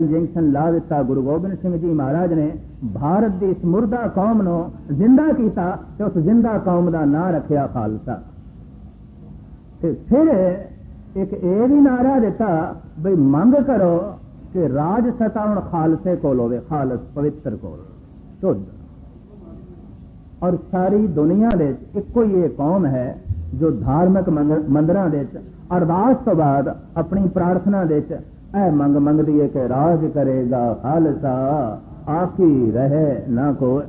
Injection ला दिता। गुरु गोबिंद सिंह जी महाराज ने भारत की इस मुर्दा कौम नूं जिंदा किया तो उस जिंदा कौम का नां रखिया खालसा। फिर एक ये भी नारा दिता बई मंग करो कि राज सत्ता हुण खालसे कोल होवे, खालस पवित्र कोल शुद्ध। और सारी दुनिया दे इक्को ही ये कौम है जो धार्मिक मंदिरां दे अरदास तो बाद अपनी प्रार्थना दे ऐ मंग मंगदी है कि राज करेगा खालसा, आखी रहे ना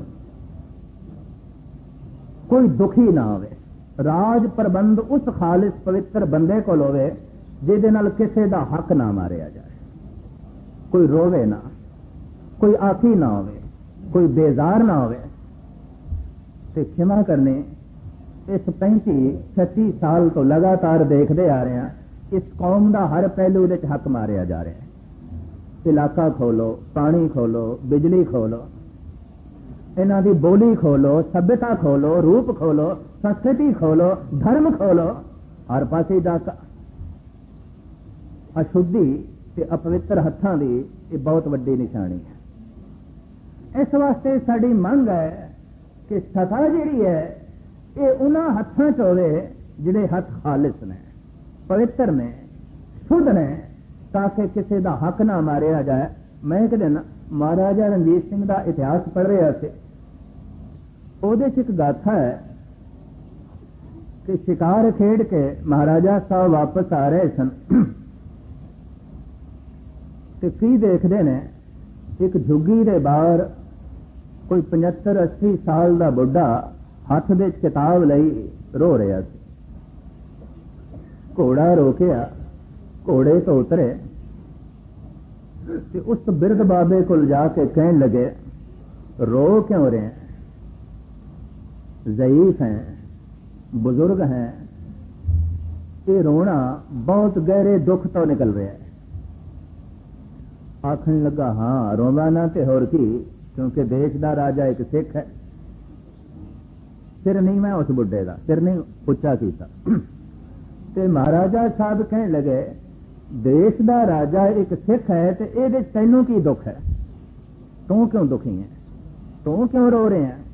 कोई दुखी ना होवे। राज प्रबंध उस खालिस पवित्र बंदे को होवे जिहदे नाल किसे दा हक ना मारिया जाए, कोई रोवे ना, कोई आखी ना होवे, कोई बेजार ना होवे। ते क्षमा करने इस 35-36 साल तो लगातार देखते आ रहे हैं इस कौम का हर पहलू दे हक मारिया जा रहा है। इलाका खोलो, पानी खोलो, बिजली खोलो, इन्हां दी बोली खोलो, सभ्यता खोलो, रूप खोलो, संस्कृति खोलो, धर्म खोलो, हर पासे डाका। अशुद्धि ते अपवित्र हत्थां दी ये बहुत वड्डी निशानी है। इस वास्ते साडी मंग है कि सत्ता जिहड़ी है ये उन्हां हत्थां च होवे जिहड़े हथ खालिस ने, पवित्र ने, शुद्ध ने, ताकि किसी का हक ना मारिया जाए। मैं एक दिन महाराजा रणजीत सिंह का इतिहास पढ़ रहा थे, उहदे च एक गाथा है कि शिकार खेड के महाराजा साहब वापस आ रहे सन ते की देखते ने एक झुग्गी दे बाहर कोई 75-80 साल का बुढ़ा हथ दे किताब लई रो रहा सी। घोड़ा रोकिया, घोड़े तो उतरे ते उस बिरध बाबे को जाके कहने लगे रो क्यों रहे हैं, ज़ईफ हैं, बुजुर्ग हैं, ये रोना बहुत गहरे दुख तो निकल रहा है। आखन लगा हाँ रोवा ना ते होर की, क्योंकि देश का राजा एक सिख है। सिर नहीं मैं उस बुढ़े का सिर नहीं उच्चा किया। ते महाराजा साहब कहने लगे देश का राजा एक सिख है ते ये तैनू की दुख है, तू क्यों दुखी है, तू क्यों रो रहे हैं।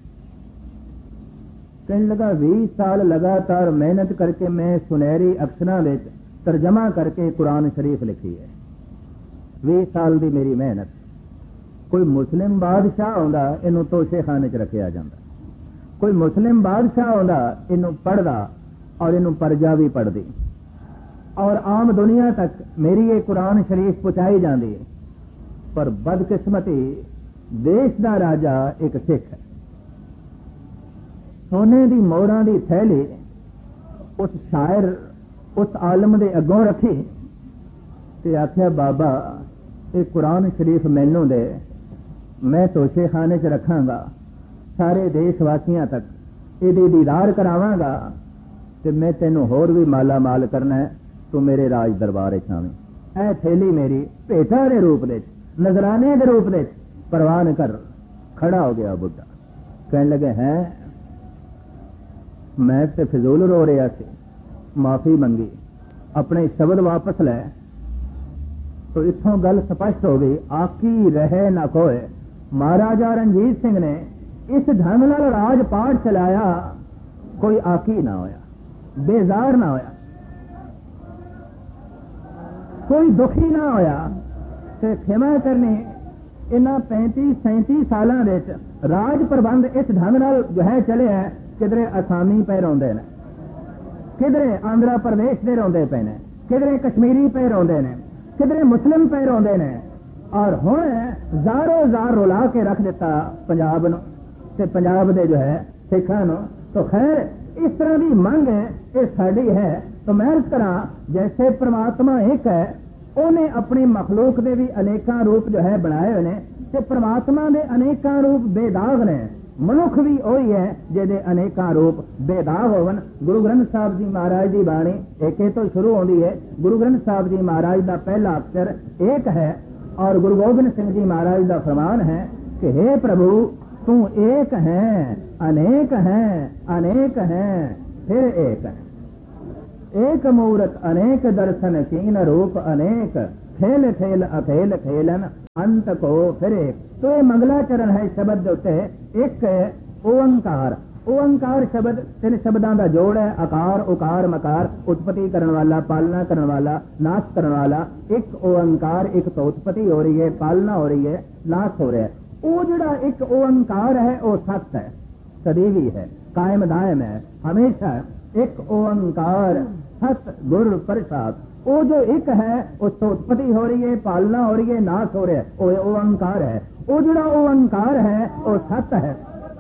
कहने लगा 20 साल लगातार मेहनत करके मैं सुनहरी अक्षरां विच तर्जमा करके कुरान शरीफ लिखी है। 20 साल की मेरी मेहनत। कोई मुस्लिम बादशाह आउंदा इनू तोशेखाने च रखिया जांदा, कोई मुस्लिम बादशाह आउंदा इनू पढ़दा और इनू प्रजा भी पढ़दी, और आम दुनिया तक मेरी ये कुरान शरीफ पहुंचाई जाती है। पर बदकिस्मती देश का राजा एक सिख है। सोने की मोहरां की थैली उस शायर उस आलम के अगों रखी ते आख्या बाबा ये कुरान शरीफ मैनू दे, मैं तोशे खाने च रखांगा, सारे देशवासियों तक ये दीदार करावांगा ते मैं तेनू होर भी माला माल करना है, तू मेरे राज दरबार आवी। ऐ थैली मेरी भेटा के रूप में नजराने के रूप में परवान कर। खड़ा हो गया बुढ़ा, कहने लगे हैं मैं ते फिजूल रो रहा सी, माफी मंगी, अपने शब्द वापस लै। तो इत्थों गल स्पष्ट हो गई, आकी रहे ना कोई। महाराजा रणजीत सिंह ने इस ढंग नाल राजपाट चलाया, कोई आकी ना होया, बेजार ना होया, कोई दुखी ना होया। ते क्षमा करनी इन्हां 35-37 सालां विच राज प्रबंध इस ढंग नाल जो है चले है, किधरे असामी पे रोंदे ने, किधरे आंध्र प्रदेश दे रोंदे पे ने, किधरे कश्मीरी पे रोंदे ने, किधरे मुस्लिम पे रोंदे ने, और हुण ज़ारो ज़ार रुला के रख दिता पंजाब नूं ते पंजाब दे जो है सिखां नूं। तो खैर इस तरह की मंग ये साडी है। तो मैं अर्ज करा जैसे परमात्मा एक है, उन्हें अपनी मखलूक के भी अनेकां रूप जो है बनाए हुए हैं, ते परमात्मा के अनेकां रूप बेदाग ने, मनुख भी वही है जिहदे अनेकां रूप बेदाग होवन। गुरु ग्रंथ साहब जी महाराज की बाणी एक तो शुरू होती है। गुरु ग्रंथ साहब जी महाराज का पहला अक्षर एक है, और गुरु गोबिंद सिंह जी महाराज का फरमान है कि हे प्रभु तू एक है, अनेक है, अनेक है, फिर एक है। एक मूरत अनेक दर्शन कीन रूप अनेक, खेल खेल अखेल खेलन अंत को फिरे। तो ये मंगलाचरण है शब्द उत्ते एक ओंकार। ओंकार शब्द तीन शब्दों का जोड़ है, आकार उकार मकार, उत्पत्ति करने वाला, पालना करने वाला, नाश करने वाला। एक ओंकार, एक तो उत्पत्ति हो रही है, पालना हो रही है, नाश हो रहा है। वो जोड़ा एक ओंकार है वो सत्य है, सदैवी है, कायम दायम है, हमेशा। एक ओंकार सत गुरु प्रसाद। वो जो एक है उससे उत्पत्ति हो रही है, पालना हो रही है, नाश हो रहा है, वो ओंकार है। वो जोड़ा ओंकार है वो सत्य है,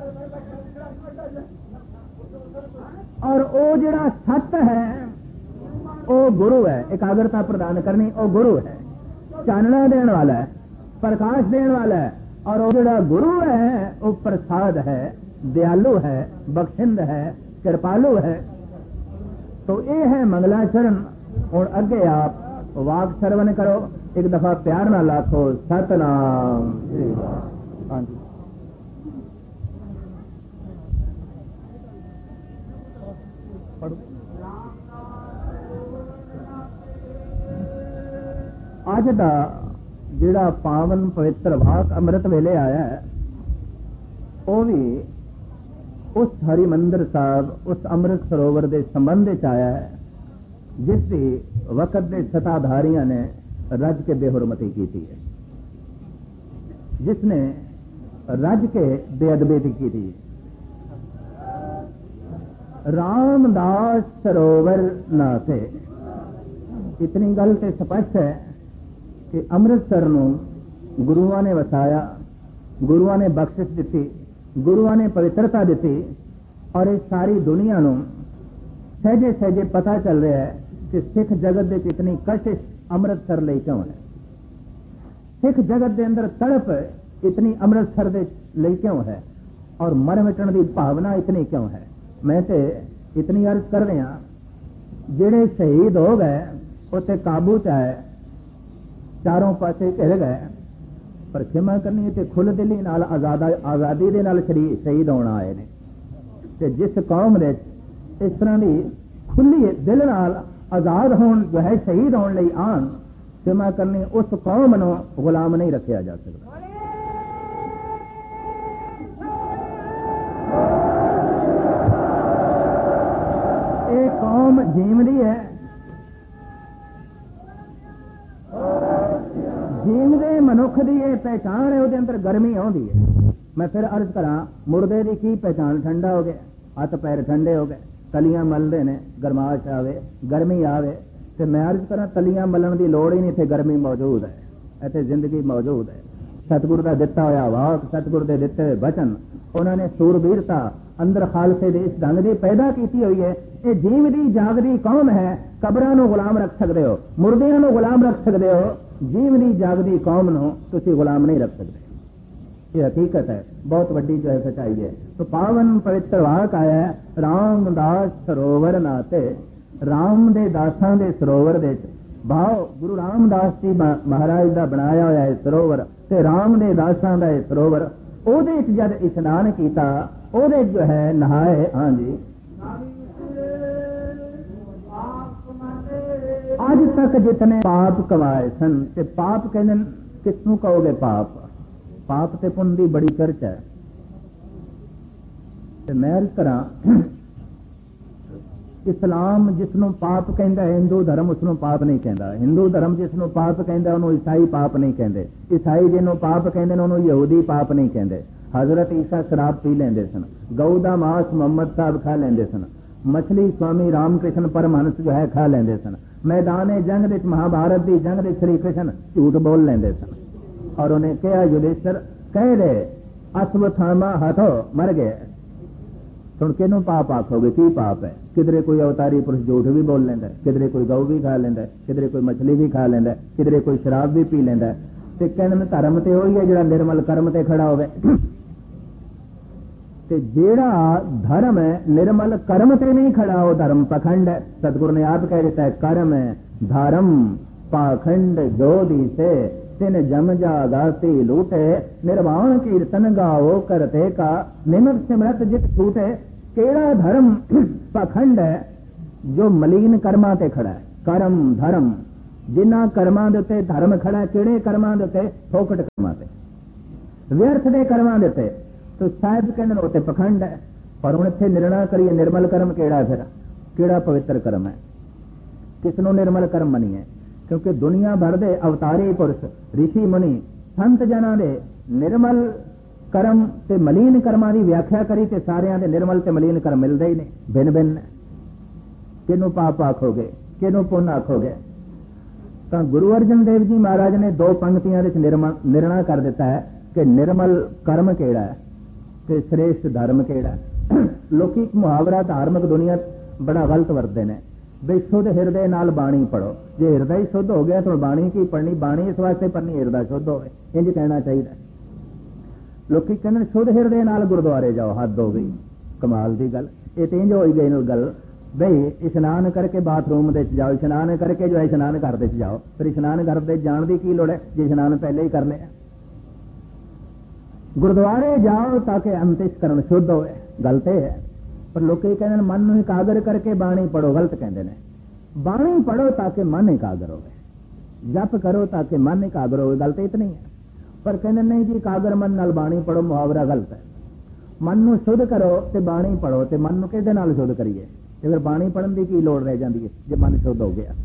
और वो जड़ा सत्य है वो गुरु है। एकाग्रता प्रदान करनी वो गुरु है, चानना देने वाला है, प्रकाश देने वाला है। और वो जड़ा गुरु है वो प्रसाद है, दयालु है, बख्शिंद है, कृपालु है। तो ये है मंगलाचरण। और अगे आप वाक श्रवण करो, एक दफा प्यार ना लाखो सतनाम। हाँ जी, अज का जिहड़ा पावन पवित्र वाक अमृत वेले आया है वो भी उस हरिमंदिर साहब, उस अमृत सरोवर के संबंध च आया है जिसकी वक्त के सताधारियों ने रज के बेहुरमती की है, जिसने रज के बेअदबी की थी। रामदास सरोवर नाते इतनी गल तो स्पष्ट है कि अमृतसर नूं गुरुआं ने वसाया, गुरुआं ने बख्शिश दी, गुरुआं ने पवित्रता दी। और इस सारी दुनिया नूं सहजे सहजे पता चल रहा है कि सिख जगत की इतनी कशिश अमृतसर लिए क्यों है, सिख जगत के अंदर तड़प इतनी अमृतसर के लिए क्यों है, और मर मिटण की भावना इतनी क्यों है। मैं तो इतनी अर्ज कर रहा, जेड़े शहीद हो गए उत्ते काबू च आए, चारों पासे घिर गए, पर क्षमा करनी ते खुल दिली नाल आजादी दे नाल शहीद होना आए ने। ते जिस कौम दे इस तरह की खुली दिल नाल आजाद होन जो है शहीद होने लई आन, क्षमा करनी उस कौम नूं गुलाम नहीं रखा जा सकता। ये कौम जीवदी है, जीवदे मनुख की यह पहचान है, उसके अंदर गर्मी आती है। मैं फिर अर्ज करा, मुर्दे की की पहचान, ठंडा हो गया, हथ पैर ठंडे हो गए, तलियां मलते ने, गरमाश आवे, गर्मी आवे। तो मैं अर्ज करा, तलियां मलन की लोड़ ही नहीं, इतने गर्मी मौजूद है, इतने जिंदगी मौजूद है। सतगुरु का दिता होया वाक, सतगुरु के दिते हुए वचन, उन्होंने सूरबीरता अंदर खालसे दे इस ढंग की पैदा की हुई है। ये जीवदी जागदी कौम है, कबरां नूं गुलाम रख सकते हो, मुर्दियां नूं गुलाम रख सकते हो, जीवदी जागदी कौम नूं तुसीं गुलाम नहीं रख सकते। ये हकीकत है, बहुत वड्डी जो है सच्चाई है। तो पावन पवित्र वाक आया है, रामदास सरोवर नाते, राम दे दासां दे सरोवर दे भाव गुरु रामदास जी महाराज का बनाया होया है सरोवर, ते राम दे दासां दा सरोवर, ओदे जद इशनान कीता, ओदे जो है नहाए। हाँ जी, आज तक जितने पाप कमाए सन, ते पाप कहने किसनू कहोगे पाप, पाप ते पुण्य की बड़ी चर्चा है। ते मैं अर्ज करा, इस्लाम जिसनों पाप कहता है, हिंदू धर्म उसनों पाप नहीं कहता। हिंदू धर्म जिसनों पाप कहता उन्होंने ईसाई पाप नहीं कहते, ईसाई जिन्हों पाप कहते उन्होंने यहूदी पाप नहीं कहते। हजरत ईसा शराब पी लेंदे सन, गऊ का मांस मोहम्मद साहब खा लेंदे सन, मछली स्वामी रामकृष्ण परमहंस जो है खा लेंदे सन, मैदान जंग विच महाभारत की जंग विच श्री कृष्ण झूठ बोल लेंदे सन। और उन्हें कहा युधिष्ठिर कह दे अश्वत्थामा हाथों मर गए, तुम किनू पाप आखोगे, की पाप है? किधरे कोई अवतारी पुरुष झूठ भी बोल लेंदा, किधरे कोई गऊ भी खा लेंदा, किधरे कोई मछली भी खा लेंदा, किधरे कोई शराब भी पी लेंदा। ते कहने धर्म ते वही है जिहड़ा निर्मल कर्म ते खड़ा होवे, ते जेड़ा धर्म है निर्मल कर्म ते नहीं खड़ा हो धर्म पखंड है। सतगुरु ने आप कह देता है, कर्म धर्म पाखंड जोधी से तिन जम जा गाती लूटे, निर्वाण कीर्तन गाओ करते का निमक सिमरत जित छूटे। केड़ा धर्म पखंड है जो मलीन कर्मा ते खड़ा है, कर्म धर्म जिन्हां कर्मां दे उत्ते धर्म खड़ा, किहड़े कर्मां दे उत्ते? फोकट कर्मां ते, व्यर्थ दे कर्मां दे उत्ते। तो साहिब कहंदे उत्ते पखंड है। पर हुण इत्थे निर्णय करिए निर्मल कर्म किहड़ा, फिर किहड़ा पवित्र कर्म है, किसनों निर्मल कर्म मनीए? क्योंकि दुनिया भर दे अवतारी पुरुष, ऋषि मुनि, संत जनां दे निर्मल कर्म ते मलीन कर्मां दी व्याख्या करी ते सारियां दे निर्मल ते मलीन कर्म मिलदे ही नहीं, भिन्न भिन्न। किनू पाप आखोगे, किनू पुण्य आखोगे? तो गुरु अर्जन देव जी महाराज ने दो पंक्तियां विच निर्णय कर दिता है कि निर्मल कर्म केड़ा है ते श्रेष्ठ धर्म केड़ा है। लोकी एक मुहावरा धार्मिक दुनिया बड़ा गलत वरतदे ने, बई शुद्ध हिरदे नाल बाणी पढ़ो। जे हिरदा ही शुद्ध हो गया तो बाणी की पढ़नी? बाणी इस वास्ते पढ़नी हिरदा शुद्ध होवे, इंज कहना चाहिए। लोकी कहंदे शुद्ध हिरदे नाल गुरुद्वारे जाओ, हद हो गई, कमाल दी गल। ये तो इंज होई गई गल बई इशनान करके बाथरूम दे जाओ, इशनान करके जो है इशनान घर दे जाओ। फिर इशनान घर दे जाण दी की लोड़ है जे इशनान पहले ही कर लिया? गुरुद्वारे जाओ ताकि अंतःकरण शुद्ध होवे, गल ते है। पर लोग कहते मन नूं एकागर करके बाणी पढ़ो, गलत कहते हैं। बाणी पढ़ो ताकि मन एकागर होवे, जप करो ताकि मन एकागर होवे, गल तो इतनी है। पर कहते नहीं जी एकागर मन नाल बाणी पढ़ो, मुहावरा गलत है। मन नूं शुद्ध करो ते बाणी पढ़ो, ते मन नूं किहदे नाल शुद्ध करिए? ते फिर बाणी पढ़न की की लोड़ रह जाती है जे मन शुद्ध हो गया?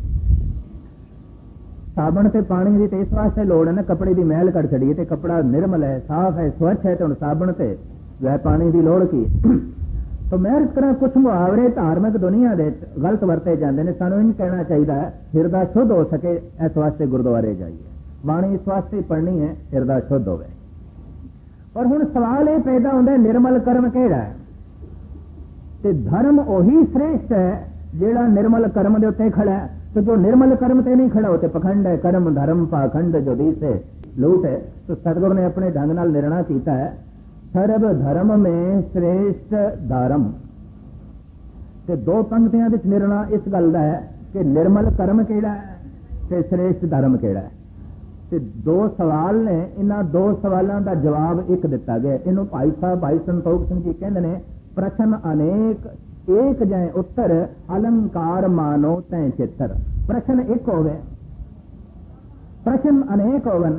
साबण ते पानी की तो इस वास्ते लोड़ है ना, कपड़े की मैल कट छड़िए तो कपड़ा निर्मल है, साफ है, स्वच्छ है, तो हम साबण से वह पानी की लोड़ की। तो मैं इस तरह कुछ मुहावरे धार्मिक दुनिया के गलत वरते जाते हैं। सानू इन कहना चाहिए हिरदा शुद्ध हो सके, इस वास्ते गुरुद्वारे जाइए, बाणी इस वास्ते पढ़नी है हिरदा शुद्ध होवे। और हुण सवाल ये पैदा होता है निर्मल कर्म केड़ा है? ते धर्म ओही श्रेष्ठ है जेड़ा निर्मल कर्म दे उत्ते खड़ा है। तो जो निर्मल कर्म ते नहीं खड़ा होते पखंड है, कर्म धर्म पाखंड जो दी से लूट है। तो सतगुरु ने अपने ढंग नाल निर्णय किया है सर्व धर्म में श्रेष्ठ धर्म। ते दो पंक्तियां विच निर्णय इस गल दा है कि निर्मल कर्म केड़ा है ते श्रेष्ठ धर्म केड़ा है। ते दो सवाल ने, इन्हां दो सवालों का जवाब एक दिता गया। इन्हों भाई साहब भाई संतोख सिंह जी कहते हैं प्रश्न अनेक एक जाए उत्तर, अलंकार मानो तय चित्र। प्रश्न एक होवे, प्रश्न अनेक होवन।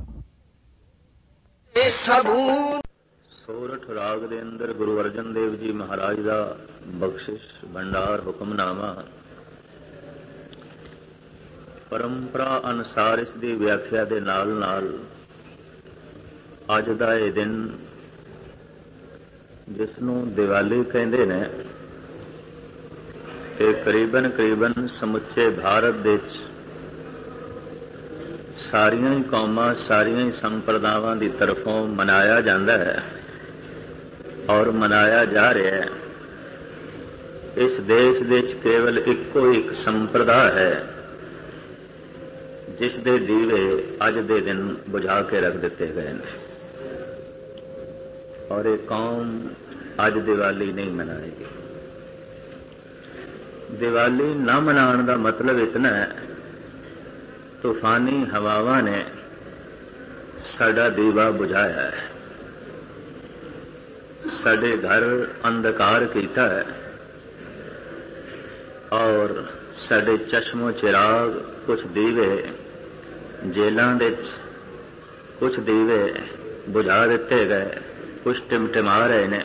सोरठ राग दे अंदर गुरु अर्जन देव जी महाराज का बख्शिश भंडार हुक्मनामा परंपरा अनुसार इसकी व्याख्या के नाल नाल अज का यह दिन जिसनों दिवाली कहते ने, करीबन करीबन समुचे भारत देश सारियां ही कौमां सारियां ही संप्रदावां की तरफों मनाया जाता है और मनाया जा रहा है। इस देश देश केवल इको एक संप्रदा है जिस दे दीवे अज दे दिन बुझा के रख दिते गए हैं और ये कौम अज दिवाली नहीं मनाएगी। दिवाली न मनाने का मतलब इतना है तूफानी हवावां ने साडा दीवा बुझाया है, साडे घर अंधकार किया है और साडे चश्मो चिराग कुछ दीवे जेलों दे कुछ दीवे बुझा दिते गए, कुछ टिमटिमा रहे ने।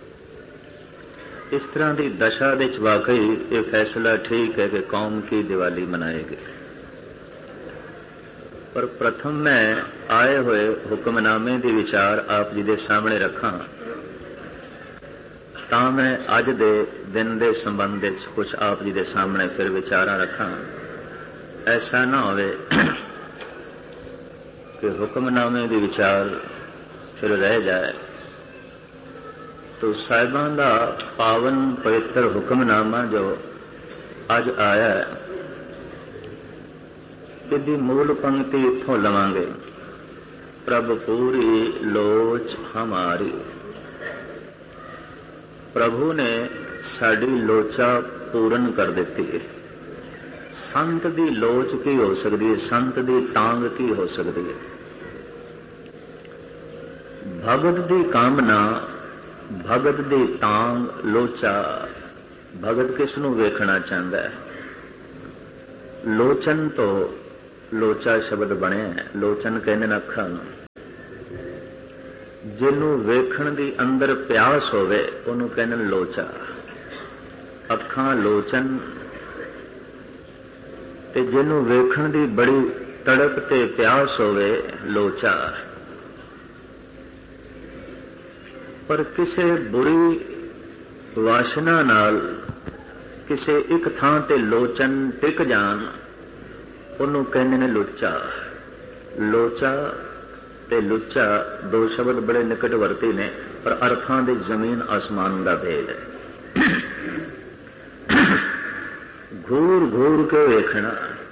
इस तरह की दशा विच वाकई ये फैसला ठीक है कि कौम की दिवाली मनाएगी। पर प्रथम मैं आए हुए हुक्मनामे की विचार आप जी के सामने रखा ता मैं अज दे दिन के संबंध में कुछ आप जी के सामने फिर विचार रखा। ऐसा ना होवे कि हुक्मनामे की विचार फिर रह जाए। तो साहिबान का पावन पवित्र हुक्मनामा जो अज आया है, इसकी मूल पंक्ति इत्थों लवांगे, प्रभु पूरी लोच हमारी। प्रभु ने साड़ी लोचा पूर्ण कर दी है। संत की लोच की हो सकती है, संत की टांग की हो सकती है। भगत की कामना, भगत की टांग लोचा। भगत किसनों वेखना चाहता है? ਲੋਚਨ ਤੋਂ ਲੋਚਾ ਸ਼ਬਦ ਬਣਿਆ। ਲੋਚਨ ਕਹਿੰਦੇ ਨੇ ਅੱਖਾਂ ਨੂੰ। ਜਿਹਨੂੰ ਵੇਖਣ ਦੀ ਅੰਦਰ ਪਿਆਸ ਹੋਵੇ ਉਹਨੂੰ ਕਹਿੰਦੇ ਨੇ ਲੋਚਾ। ਅੱਖਾਂ ਲੋਚਨ, ਤੇ ਜਿਹਨੂੰ ਵੇਖਣ ਦੀ ਬੜੀ ਤੜਪ ਤੇ ਪਿਆਸ ਹੋਵੇ ਲੋਚਾ। ਪਰ ਕਿਸੇ ਬੁਰੀ ਵਾਸ਼ਨਾ ਨਾਲ ਕਿਸੇ ਇੱਕ ਥਾਂ ਤੇ ਲੋਚਨ ਟਿਕ ਜਾਣ ਉਹਨੂੰ ਕਹਿੰਦੇ ਨੇ ਲੁੱਚਾ। ਲੋਚਾ ਤੇ ਲੁੱਚਾ ਦੋ ਸ਼ਬਦ ਬੜੇ ਨਿਕਟ ਵਰਤੇ ਨੇ, ਪਰ ਅਰਥਾਂ ਦੇ ਜ਼ਮੀਨ ਆਸਮਾਨ ਦਾ ਭੇਦ ਹੈ। ਘੂਰ ਘੂਰ ਕੇ ਵੇਖਣਾ,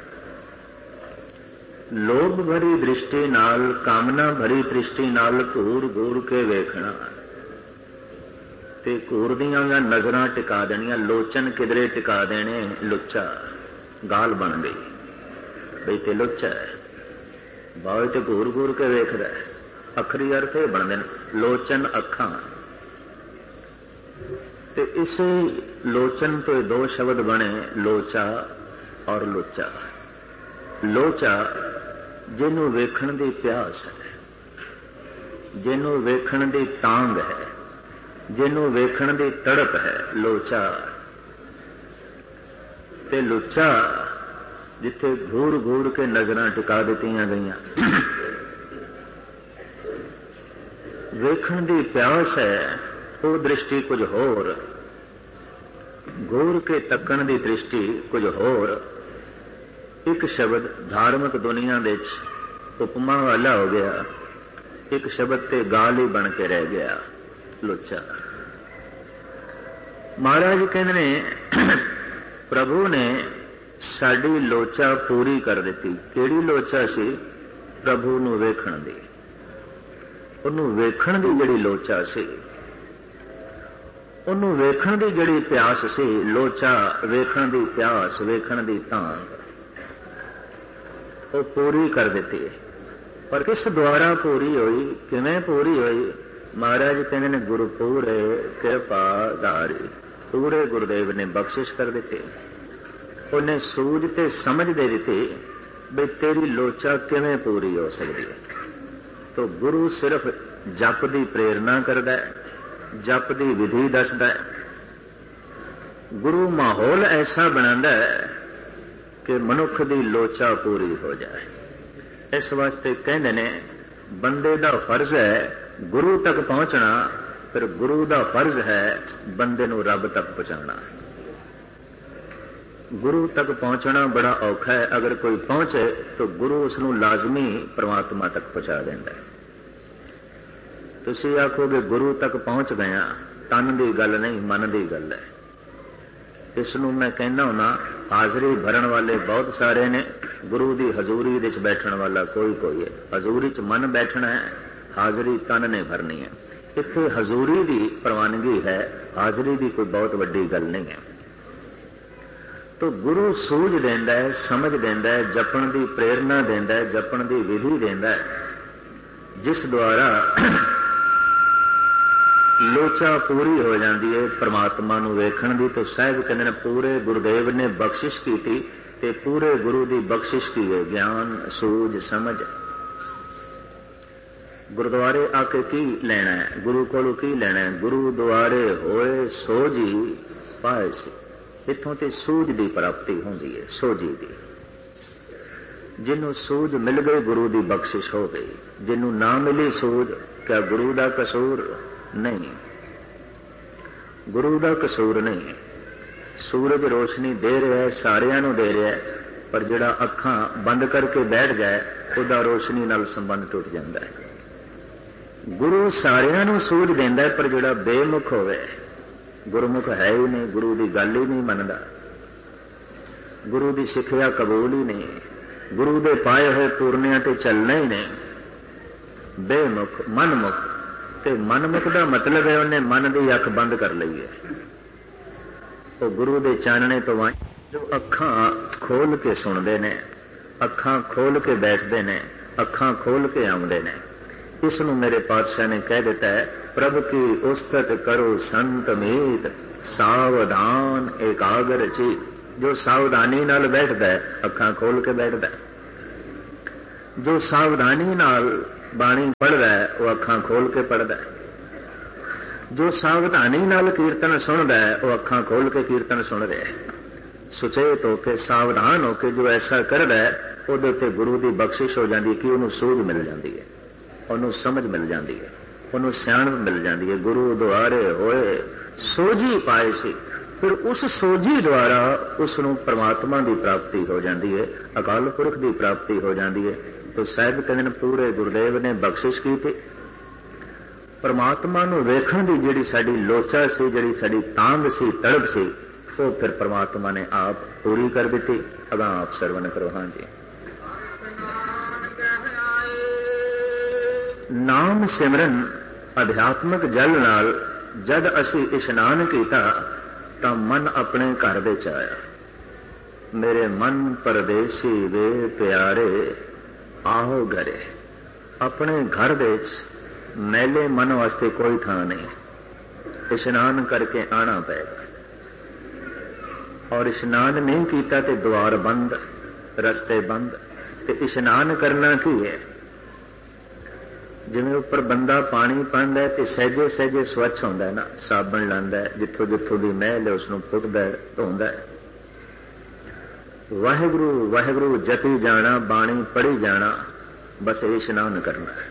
ਲੋਭ ਭਰੀ ਦ੍ਰਿਸ਼ਟੀ ਨਾਲ, ਕਾਮਨਾ ਭਰੀ ਦ੍ਰਿਸ਼ਟੀ ਨਾਲ ਘੂਰ ਘੂਰ ਕੇ ਵੇਖਣਾ, ਤੇ ਘੂਰਦੀਆਂ ਜਾਂ ਨਜ਼ਰਾਂ ਟਿਕਾ ਦੇਣੀਆਂ। ਲੋਚਨ ਕਿਧਰੇ ਟਿਕਾ ਦੇਣੇ ਲੁੱਚਾ। ਗਾਲ ਬਣ ਗਈ ਬਈ ਤੇ ਲੁੱਚਾ ਹੈ, ਬਾਹਰ ਤੇ ਘੂਰ ਘੂਰ ਕੇ ਵੇਖਦਾ ਹੈ। ਅਖਰੀ ਅਰਥ ਇਹ ਬਣਦੇ ਨੇ ਲੋਚਨ ਅੱਖਾਂ। ਤੇ ਇਸੇ ਲੋਚਨ ਤੋਂ ਦੋ ਸ਼ਬਦ ਬਣੇ ਲੋਚਾ ਔਰ ਲੁੱਚਾ। ਲੋਚਾ ਜਿਹਨੂੰ ਵੇਖਣ ਦੀ ਪਿਆਸ ਹੈ, ਜਿਹਨੂੰ ਵੇਖਣ ਦੀ ਤਾਂਘ ਹੈ, ਜਿਹਨੂੰ ਵੇਖਣ ਦੀ ਤੜਪ ਹੈ, ਲੋਚਾ। ਤੇ ਲੁੱਚਾ ਜਿੱਥੇ ਘੂਰ ਘੂਰ ਕੇ ਨਜ਼ਰਾਂ ਟਿਕਾ ਦਿੱਤੀਆਂ ਗਈਆਂ। ਵੇਖਣ ਦੀ ਪਿਆਸ ਹੈ ਉਹ ਦ੍ਰਿਸ਼ਟੀ ਕੁਝ ਹੋਰ, ਘੂਰ ਕੇ ਤੱਕਣ ਦੀ ਦ੍ਰਿਸ਼ਟੀ ਕੁਝ ਹੋਰ। ਇੱਕ ਸ਼ਬਦ ਧਾਰਮਿਕ ਦੁਨੀਆ ਦੇ ਵਿੱਚ ਉਪਮਾ ਵਾਲਾ ਹੋ ਗਿਆ, ਇੱਕ ਸ਼ਬਦ ਤੇ ਗਾਲ ਹੀ ਬਣ ਕੇ ਰਹਿ ਗਿਆ ਲੁੱਚਾ। ਮਹਾਰਾਜ ਕਹਿੰਦੇ ਨੇ ਪ੍ਰਭੂ ਨੇ ਸਾਡੀ ਲੋਚਾ ਪੂਰੀ ਕਰ ਦਿੱਤੀ। ਕਿਹੜੀ ਲੋਚਾ ਸੀ? ਪ੍ਰਭੂ ਨੂੰ ਵੇਖਣ ਦੀ। ਉਹਨੂੰ ਵੇਖਣ ਦੀ ਜਿਹੜੀ ਲੋਚਾ ਸੀ, ਉਹਨੂੰ ਵੇਖਣ ਦੀ ਜਿਹੜੀ ਪਿਆਸ ਸੀ, ਲੋਚਾ ਵੇਖਣ ਦੀ ਪਿਆਸ, ਵੇਖਣ ਦੀ ਤਾਂਘ, ਉਹ ਪੂਰੀ ਕਰ ਦਿੱਤੀ। ਪਰ ਕਿਸ ਦੁਆਰਾ ਪੂਰੀ ਹੋਈ, ਕਿਵੇਂ ਪੂਰੀ ਹੋਈ? ਮਹਾਰਾਜ ਕਹਿੰਦੇ ਨੇ ਗੁਰੂ ਪੂਰੇ ਕਿਰਪਾਧਾਰੀ। ਪੂਰੇ ਗੁਰਦੇਵ ਨੇ ਬਖਸ਼ਿਸ਼ ਕਰ ਦਿੱਤੀ। ਉਹਨੇ ਸੂਝ ਤੇ ਸਮਝ ਦੇ ਦਿੱਤੀ ਵੀ ਤੇਰੀ ਲੋਚਾ ਕਿਵੇਂ ਪੂਰੀ ਹੋ ਸਕਦੀ ਹੈ। ਤੋ ਗੁਰੂ ਸਿਰਫ ਜਪ ਦੀ ਪ੍ਰੇਰਨਾ ਕਰਦਾ ਹੈ, ਜਪ ਦੀ ਵਿਧੀ ਦੱਸਦਾ ਹੈ। ਗੁਰੂ ਮਾਹੌਲ ਐਸਾ ਬਣਾਉਂਦਾ ਹੈ ਕਿ ਮਨੁੱਖ ਦੀ ਲੋਚਾ ਪੂਰੀ ਹੋ ਜਾਏ। ਇਸ ਵਾਸਤੇ ਕਹਿੰਦੇ ਨੇ ਬੰਦੇ ਦਾ ਫਰਜ਼ ਹੈ ਗੁਰੂ ਤੱਕ ਪਹੁੰਚਣਾ, ਫਿਰ ਗੁਰੂ ਦਾ ਫਰਜ਼ ਹੈ ਬੰਦੇ ਨੂੰ ਰੱਬ ਤੱਕ ਪਹੁੰਚਾਉਣਾ। ਗੁਰੂ ਤੱਕ ਪਹੁੰਚਣਾ ਬੜਾ ਔਖਾ ਹੈ। ਅਗਰ ਕੋਈ ਪਹੁੰਚੇ ਤਾਂ ਗੁਰੂ ਉਸ ਨੂੰ ਲਾਜ਼ਮੀ ਪਰਮਾਤਮਾ ਤੱਕ ਪਹੁੰਚਾ ਦਿੰਦਾ ਹੈ। ਤੁਸੀਂ ਆਖੋਗੇ ਗੁਰੂ ਤੱਕ ਪਹੁੰਚ ਗਿਆ, ਤਨ ਦੀ ਗੱਲ ਨਹੀਂ, ਮਨ ਦੀ ਗੱਲ ਹੈ। ਇਸ ਨੂੰ ਮੈਂ ਕਹਿੰਦਾ ਹੁਣਾ, ਹਾਜ਼ਰੀ ਭਰਨ ਵਾਲੇ ਬਹੁਤ ਸਾਰੇ ਨੇ, ਗੁਰੂ ਦੀ ਹਜ਼ੂਰੀ ਵਿੱਚ ਬੈਠਣ ਵਾਲਾ ਕੋਈ ਕੋਈ ਹੈ। ਹਜ਼ੂਰੀ 'ਚ ਮਨ ਬੈਠਣਾ ਹੈ, ਹਾਜ਼ਰੀ ਤਨ ਨੇ ਭਰਨੀ ਹੈ। ਇੱਥੇ ਹਜ਼ੂਰੀ ਦੀ ਪ੍ਰਵਾਨਗੀ ਹੈ, ਹਾਜ਼ਰੀ ਦੀ ਕੋਈ ਬਹੁਤ ਵੱਡੀ ਗੱਲ ਨਹੀਂ ਹੈ। ਤੋ ਗੁਰੂ ਸੂਝ ਦਿੰਦਾ ਹੈ, ਸਮਝ ਦਿੰਦਾ ਹੈ, ਜਪਣ ਦੀ ਪ੍ਰੇਰਨਾ ਦਿੰਦਾ ਹੈ, ਜਪਣ ਦੀ ਵਿਧੀ ਦਿੰਦਾ ਹੈ, ਜਿਸ ਦੁਆਰਾ ਲੋਚਾ ਪੂਰੀ ਹੋ ਜਾਂਦੀ ਹੈ ਪਰਮਾਤਮਾ ਨੂੰ ਵੇਖਣ ਦੀ। ਤਾਂ ਸਾਹਿਬ ਕਹਿੰਦੇ ਨੇ ਪੂਰੇ ਗੁਰਦੇਵ ਨੇ ਬਖਸ਼ਿਸ਼ ਕੀਤੀ, ਤੇ ਪੂਰੇ ਗੁਰੂ ਦੀ ਬਖਸ਼ਿਸ਼ ਕੀ ਹੈ? ਗਿਆਨ, ਸੂਝ, ਸਮਝ। ਗੁਰਦੁਆਰੇ ਆ ਕੇ ਕੀ ਲੈਣਾ ਹੈ? ਗੁਰੂ ਕੋਲੋਂ ਕੀ ਲੈਣਾ ਹੈ? ਗੁਰੂ ਦੁਆਰੇ ਹੋਏ ਸੋਝੀ ਪਾਏ ਸੀ। ਇੱਥੋਂ ਤੇ ਸੂਝ ਦੀ ਪ੍ਰਾਪਤੀ ਹੁੰਦੀ ਹੈ, ਸੋਝੀ ਦੀ। ਜਿਹਨੂੰ ਸੂਝ ਮਿਲ ਗਈ ਗੁਰੂ ਦੀ ਬਖਸ਼ਿਸ਼ ਹੋ ਗਈ। ਜਿਹਨੂੰ ਨਾ ਮਿਲੀ ਸੂਝ, ਕਿਆ ਗੁਰੂ ਦਾ ਕਸੂਰ? ਨਹੀਂ, ਗੁਰੂ ਦਾ ਕਸੂਰ ਨਹੀਂ। ਸੂਰਜ ਰੋਸ਼ਨੀ ਦੇ ਰਿਹਾ ਹੈ, ਸਾਰਿਆਂ ਨੂੰ ਦੇ ਰਿਹਾ ਹੈ, ਪਰ ਜਿਹੜਾ ਅੱਖਾਂ ਬੰਦ ਕਰਕੇ ਬੈਠ ਜਾਏ ਉਹਦਾ ਰੋਸ਼ਨੀ ਨਾਲ ਸੰਬੰਧ ਟੁੱਟ ਜਾਂਦਾ ਹੈ। ਗੁਰੂ ਸਾਰਿਆਂ ਨੂੰ ਸੂਝ ਦਿੰਦਾ ਹੈ, ਪਰ ਜਿਹੜਾ ਬੇਮੁਖ ਹੋਵੇ, ਗੁਰਮੁਖ ਹੈ ਹੀ ਨਹੀਂ, ਗੁਰੂ ਦੀ ਗੱਲ ਹੀ ਨਹੀਂ ਮੰਨਦਾ, ਗੁਰੂ ਦੀ ਸਿੱਖਿਆ ਕਬੂਲ ਹੀ ਨਹੀਂ, ਗੁਰੂ ਦੇ ਪਾਏ ਹੋਏ ਪੂਰਨਿਆਂ ਤੇ ਚੱਲਣਾ ਹੀ ਨਹੀਂ, ਬੇਮੁਖ, ਮਨਮੁਖ। ਤੇ ਮਨਮੁਖ ਦਾ ਮਤਲਬ ਹੈ ਉਹਨੇ ਮਨ ਦੀ ਅੱਖ ਬੰਦ ਕਰ ਲਈ ਹੈ। ਉਹ ਗੁਰੂ ਦੇ ਚਾਨਣੇ ਤੋਂ ਵਾਂ ਜੋ ਅੱਖਾਂ ਖੋਲ ਕੇ ਸੁਣਦੇ ਨੇ, ਅੱਖਾਂ ਖੋਲ ਕੇ ਬੈਠਦੇ ਨੇ, ਅੱਖਾਂ ਖੋਲ ਕੇ ਆਉਂਦੇ ਨੇ। ਇਸ ਨੂੰ ਮੇਰੇ ਪਾਤਸ਼ਾਹ ਨੇ ਕਹਿ ਦਿੱਤਾ ਹੈ, ਪ੍ਰਭ ਕੀ ਉਸਤਤ ਕਰੋ ਸੰਤ ਮੀਤ, ਸਾਵਧਾਨ ਏਕਾਗਰ ਚੀਤ। जो सावधानी नाल बैठदा है अखां खोल के बैठदा है, जो सावधानी नाल बाणी पढ़दा है वो अखां खोल के पढ़दा है, जो सावधानी नाल कीर्तन सुनदा है वो अखां खोल के कीर्तन सुन रहा है। सुचेत होके सावधान होके जो ऐसा करदा है ਉਹਦੇ ਤੇ गुरु की बख्शिश हो जाती है कि ਉਹਨੂੰ सूझ मिल जाती है, ਉਹਨੂੰ समझ मिल जाती है, ਉਹਨੂੰ ਸਿਆਣਪ मिल जाती है। गुरु द्वारे होए सोझी पाए सी, फिर उस सोझी द्वारा उसनों परमात्मा की प्राप्ति हो जाती है, अकाल पुरख की प्राप्ति हो जाती है। तो साहिब कहते पूरे गुरुदेव ने बख्शिश की थी। परमात्मा नूं वेखण दी जिहड़ी साडी लोचा सी, जिहड़ी साडी तांग सी, तड़प सी, वो फिर परमात्मा ने आप पूरी कर दी। अगां आप सरवण करो। हाँ जी। नाम सिमरन अध्यात्मक जल नाल जद असी इशनान कीता तां मन अपने घर दे च आया। मेरे मन परदेसी वे प्यारे आओ घरे। अपने घर दे मैले मन वास्ते कोई थां नहीं, इशनान करके आना पेगा। और इशनान नहीं कीता ते द्वार बंद, रस्ते बंद। ते इशनान करना की है? जिवें उपर बंदा पानी पांदा है ते सहजे सहजे स्वच्छ होंदा है ना, साबण लांदा है, जिथों जिथों दी मैल है उसनूं पुटदा है, धोंदा है। वाहिगुरु वाहिगुरु जपी जाना, बाणी पढ़ी जाना, बस इशनान करना है।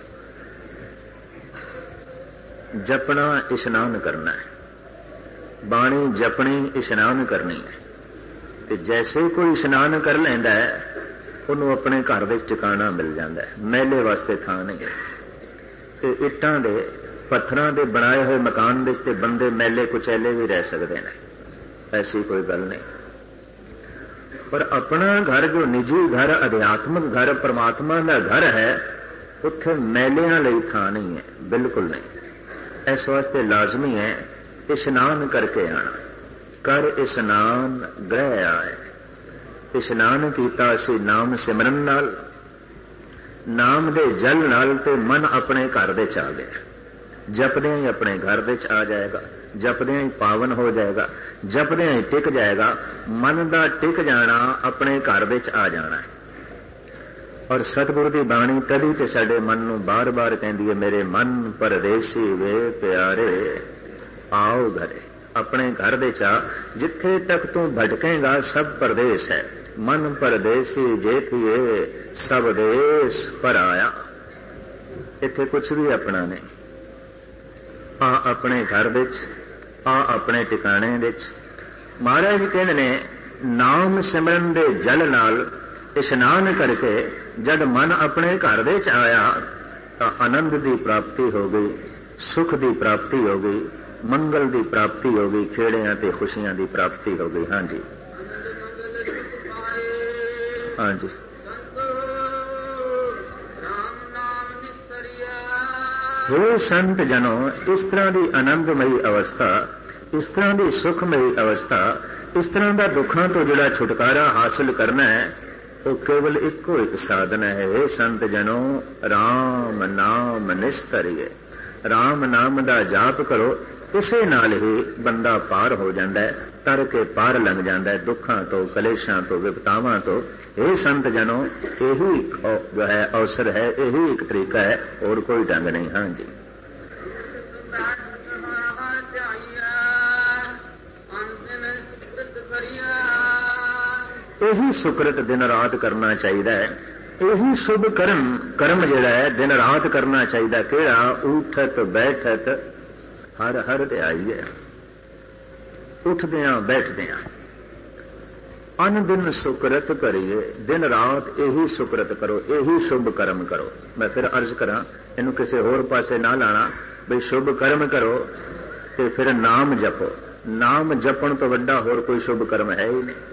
जपना इशनान करना है, बाणी जपनी इशनान करनी है। ते जैसे कोई इशनान कर लैंदा है उन्होंने अपने घर दे ठिकाना मिल जाता है, मेले वास्ते थां नहीं है। ते इट्टां दे पत्थरां दे बनाए हुए मकान दे ते बंदे मेले कुचैले भी रह सकते हैं, ऐसी कोई गल नहीं। पर अपना घर जो निजी घर, अध्यात्मक घर, परमात्मा का घर है, उत्थे मेलियां लई थां नहीं है, बिल्कुल नहीं। इस वास्ते लाजमी है इशनान करके आना। कर इशनान ग्रह आए। इशनान कीता असी नाम सिमरन नाल, नाम दे जल नाल, ते मन अपने घर दे च आ गया। जपदे ही अपने घर दे च आ जाएगा, जपदे ही पावन हो जाएगा, जपदे ही टिक जाएगा। मन दा टिक जाना, अपने घर दे च आ जाना है। और सतगुरु की बाणी तदी ते साडे मन नूं बार बार कहती है, मेरे मन परदेसी वे प्यारे आओ घरे। अपने घर दे चा, जिथे तक तू भटकेगा सब परदेश है। मन परदेसी जेठिए सब देश पर आया। इत्थे कुछ भी अपना नहीं। आ अपने घर दे च, आ अपने टिकाणे दे च। महाराज जी कहते ने नाम सिमरन दे जल नाल इशनान करके जब मन अपने घर दे च आया तो आनंद की प्राप्ति हो गई, सुख की प्राप्ति हो गई, मंगल की प्राप्ति हो गई, खेड़ियां ते खुशियां की प्राप्ति हो गई। हाँ जी, हाँ जी। हे संत जनों, इस तरह की आनंदमयी अवस्था, इस तरह की सुखमयी अवस्था, इस तरह का दुखों तो जिहड़ा छुटकारा हासिल करना है, वो केवल इको एक साधन है। हे संत जनों, राम नाम निस्तरिए। राम नाम दा जाप करो, इसे नाल ही बंदा पार हो जाता है, तर के पार लंघ जाता है दुखों तो, कलेशां तो, विपतावां तो। हे संत जनों, यही जो है अवसर है, यही एक तरीका है, और कोई ढंग नहीं। हाँ जी। यही सुकृत दिन रात करना चाहिए, यही शुभ कर्म जिहड़ा है दिन रात करना चाहिए। केड़ा? उठत बैठत हर हर ध्याईए। उठदियां बैठदियां अन दिन सुकृत करिए। दिन रात यही सुकृत करो, यही शुभ कर्म करो। मैं फिर अर्ज करा, इनू किसी होर पासे ना लाना भी शुभ कर्म करो ते फिर नाम जपो। नाम जपण तो वड्डा होर कोई शुभ कर्म है ही नहीं।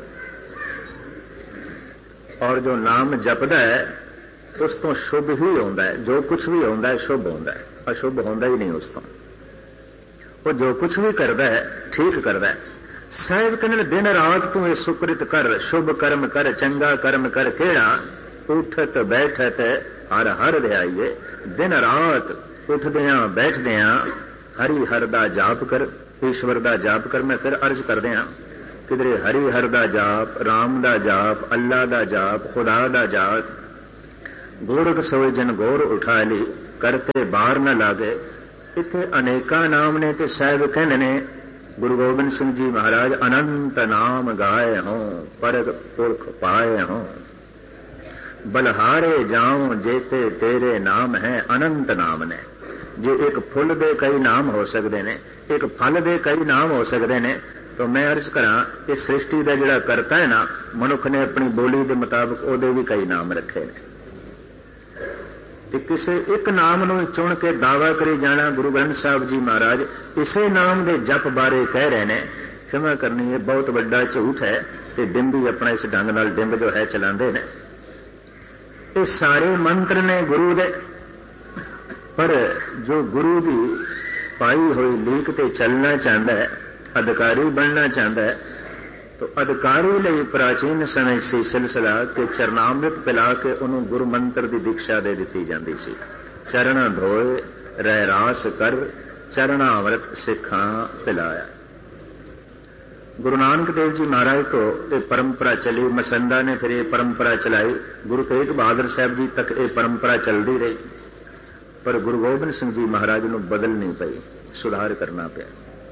और जो नाम जपदा है उस तो शुभ ही होता है। जो कुछ भी होता है शुभ होता है, अशुभ होता ही नहीं उस तो। वो जो कुछ भी करता है ठीक करता है। साहिब कहने दिन रात तू ये सुकृत कर, शुभ कर्म कर, चंगा कर्म कर। केड़ा? उठत बैठत हर हर ध्याईए। दिन रात उठदियां बैठदियां हरि हर दा जाप कर, ईश्वर दा जाप कर। मैं फिर अर्ज कर दिया, किधरे हरि हर दा जाप, राम दा जाप, अल्लाह दा जाप, खुदा दा जाप। गोरख सोए जन गोर उठा ली, करते बार न लागे। इत्थे अनेका नाम ने ते साहिब कहने ने गुरु गोबिंद सिंह जी महाराज अनंत नाम गाए हों, परग पुरख पाए हों। बलहारे जाऊं जेते तेरे नाम है, अनंत नाम ने। जे एक फुल दे कई नाम हो सकते ने, एक फल दे कई नाम हो सकते ने, तो मैं अर्ज करा इस सृष्टि का जिहड़ा करता है ना, मनुख ने अपनी बोली के मुताबिक ओदे भी कई नाम रखे ने। ते किसे एक नाम नूं चुन के दावा करी जाना, गुरु ग्रंथ साहिब जी महाराज इसे नाम दे जप बारे कह रहे ने। क्षमा करनी है, बहुत बड़ा झूठ है ते डिंबी अपना इस ढंग नाल डिंब जो है चलाते ने। ये सारे मंत्र ने गुरु दे, पर जो गुरु की पाई हुई लीक ते चलना चाहता है, अधिकारी बनना चाहता है, तो अधिकारी लिए प्राचीन समय से सिलसिला के चरनामृत पिला के उन्होंने गुरु मंत्र की दीक्षा दे दी जाती सी। चरण धोए रहरास कर, चरणामृत सिखा पिलाया। गुरु नानक देव जी महाराज तो ये परंपरा चली, मसंदा ने फिर ये परंपरा चलाई, गुरु तेग बहादुर साहब जी तक ये परंपरा चलती रही। पर गुरु गोबिंद सिंह जी महाराज नूं बदलनी पई, सुधार करना पिया।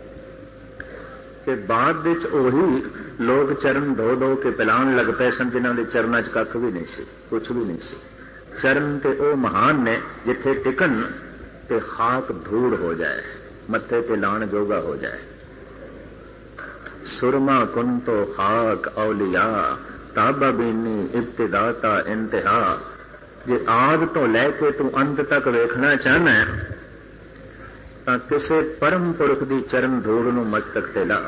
कि बाद विच ओही लोग चरण धो धो के पिलाण लग पे सन जिन्हां दे चरनां च कख भी नहीं सी, कुछ भी नहीं सी। चरण ते ओ महान ने जिथे टिकन ते खाक धूड़ हो जाए, मत्थे ते लाण जोगा हो जाए। सुरमा कुन तो खाक औलिया, ताबा बीनी इब्तिदाता इंतहा। जे आद तो लैके तू अंत तक वेखना चाहना है, तां किसे परम पुरख दी चरण धूड़ नूं मस्तक ते ला।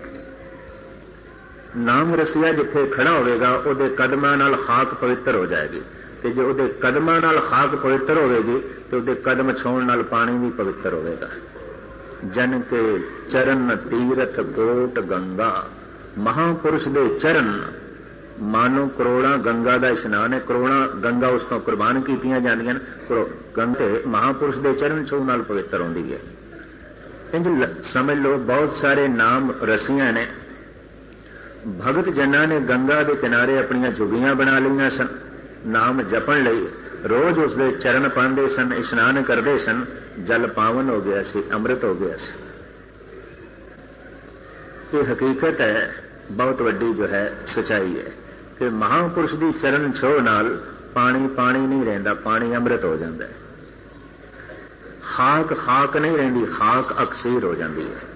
नाम रसिया जिथे खड़ा होवेगा उहदे कदमां नाल खाक पवित्र हो जाएगी, ते जे उहदे कदमां नाल खाक पवित्र होवेगी ते उहदे कदम छूण नाल पानी भी पवित्र होवेगा। जन के चरण तीरथ कोट गंगा। महापुरुष दे चरण मानो करोड़ा गंगा का इशनान है, करोड़ा गंगा उस तो कुर्बान कीतियां जांदियां ने। गंगे महापुरुष के चरण छूह नाल पवित्र होंदी है। इंज समझ लो बहुत सारे नाम रसियां ने। भगत जना ने गंगा के किनारे अपनियां झुगियां बना लिया सन, नाम जपण लई रोज उसके चरण पांदे सन, इशनान करते सन, जल पावन हो गया सी, अमृत हो गया सी। ये हकीकत है, बहुत वड्डी जो है सच्चाई है कि महापुरुष की चरण छोह नाल पानी पानी नहीं रहिंदा, पानी अमृत हो जाता है। खाक खाक नहीं रहिंदी, खाक अक्सीर हो जाती है।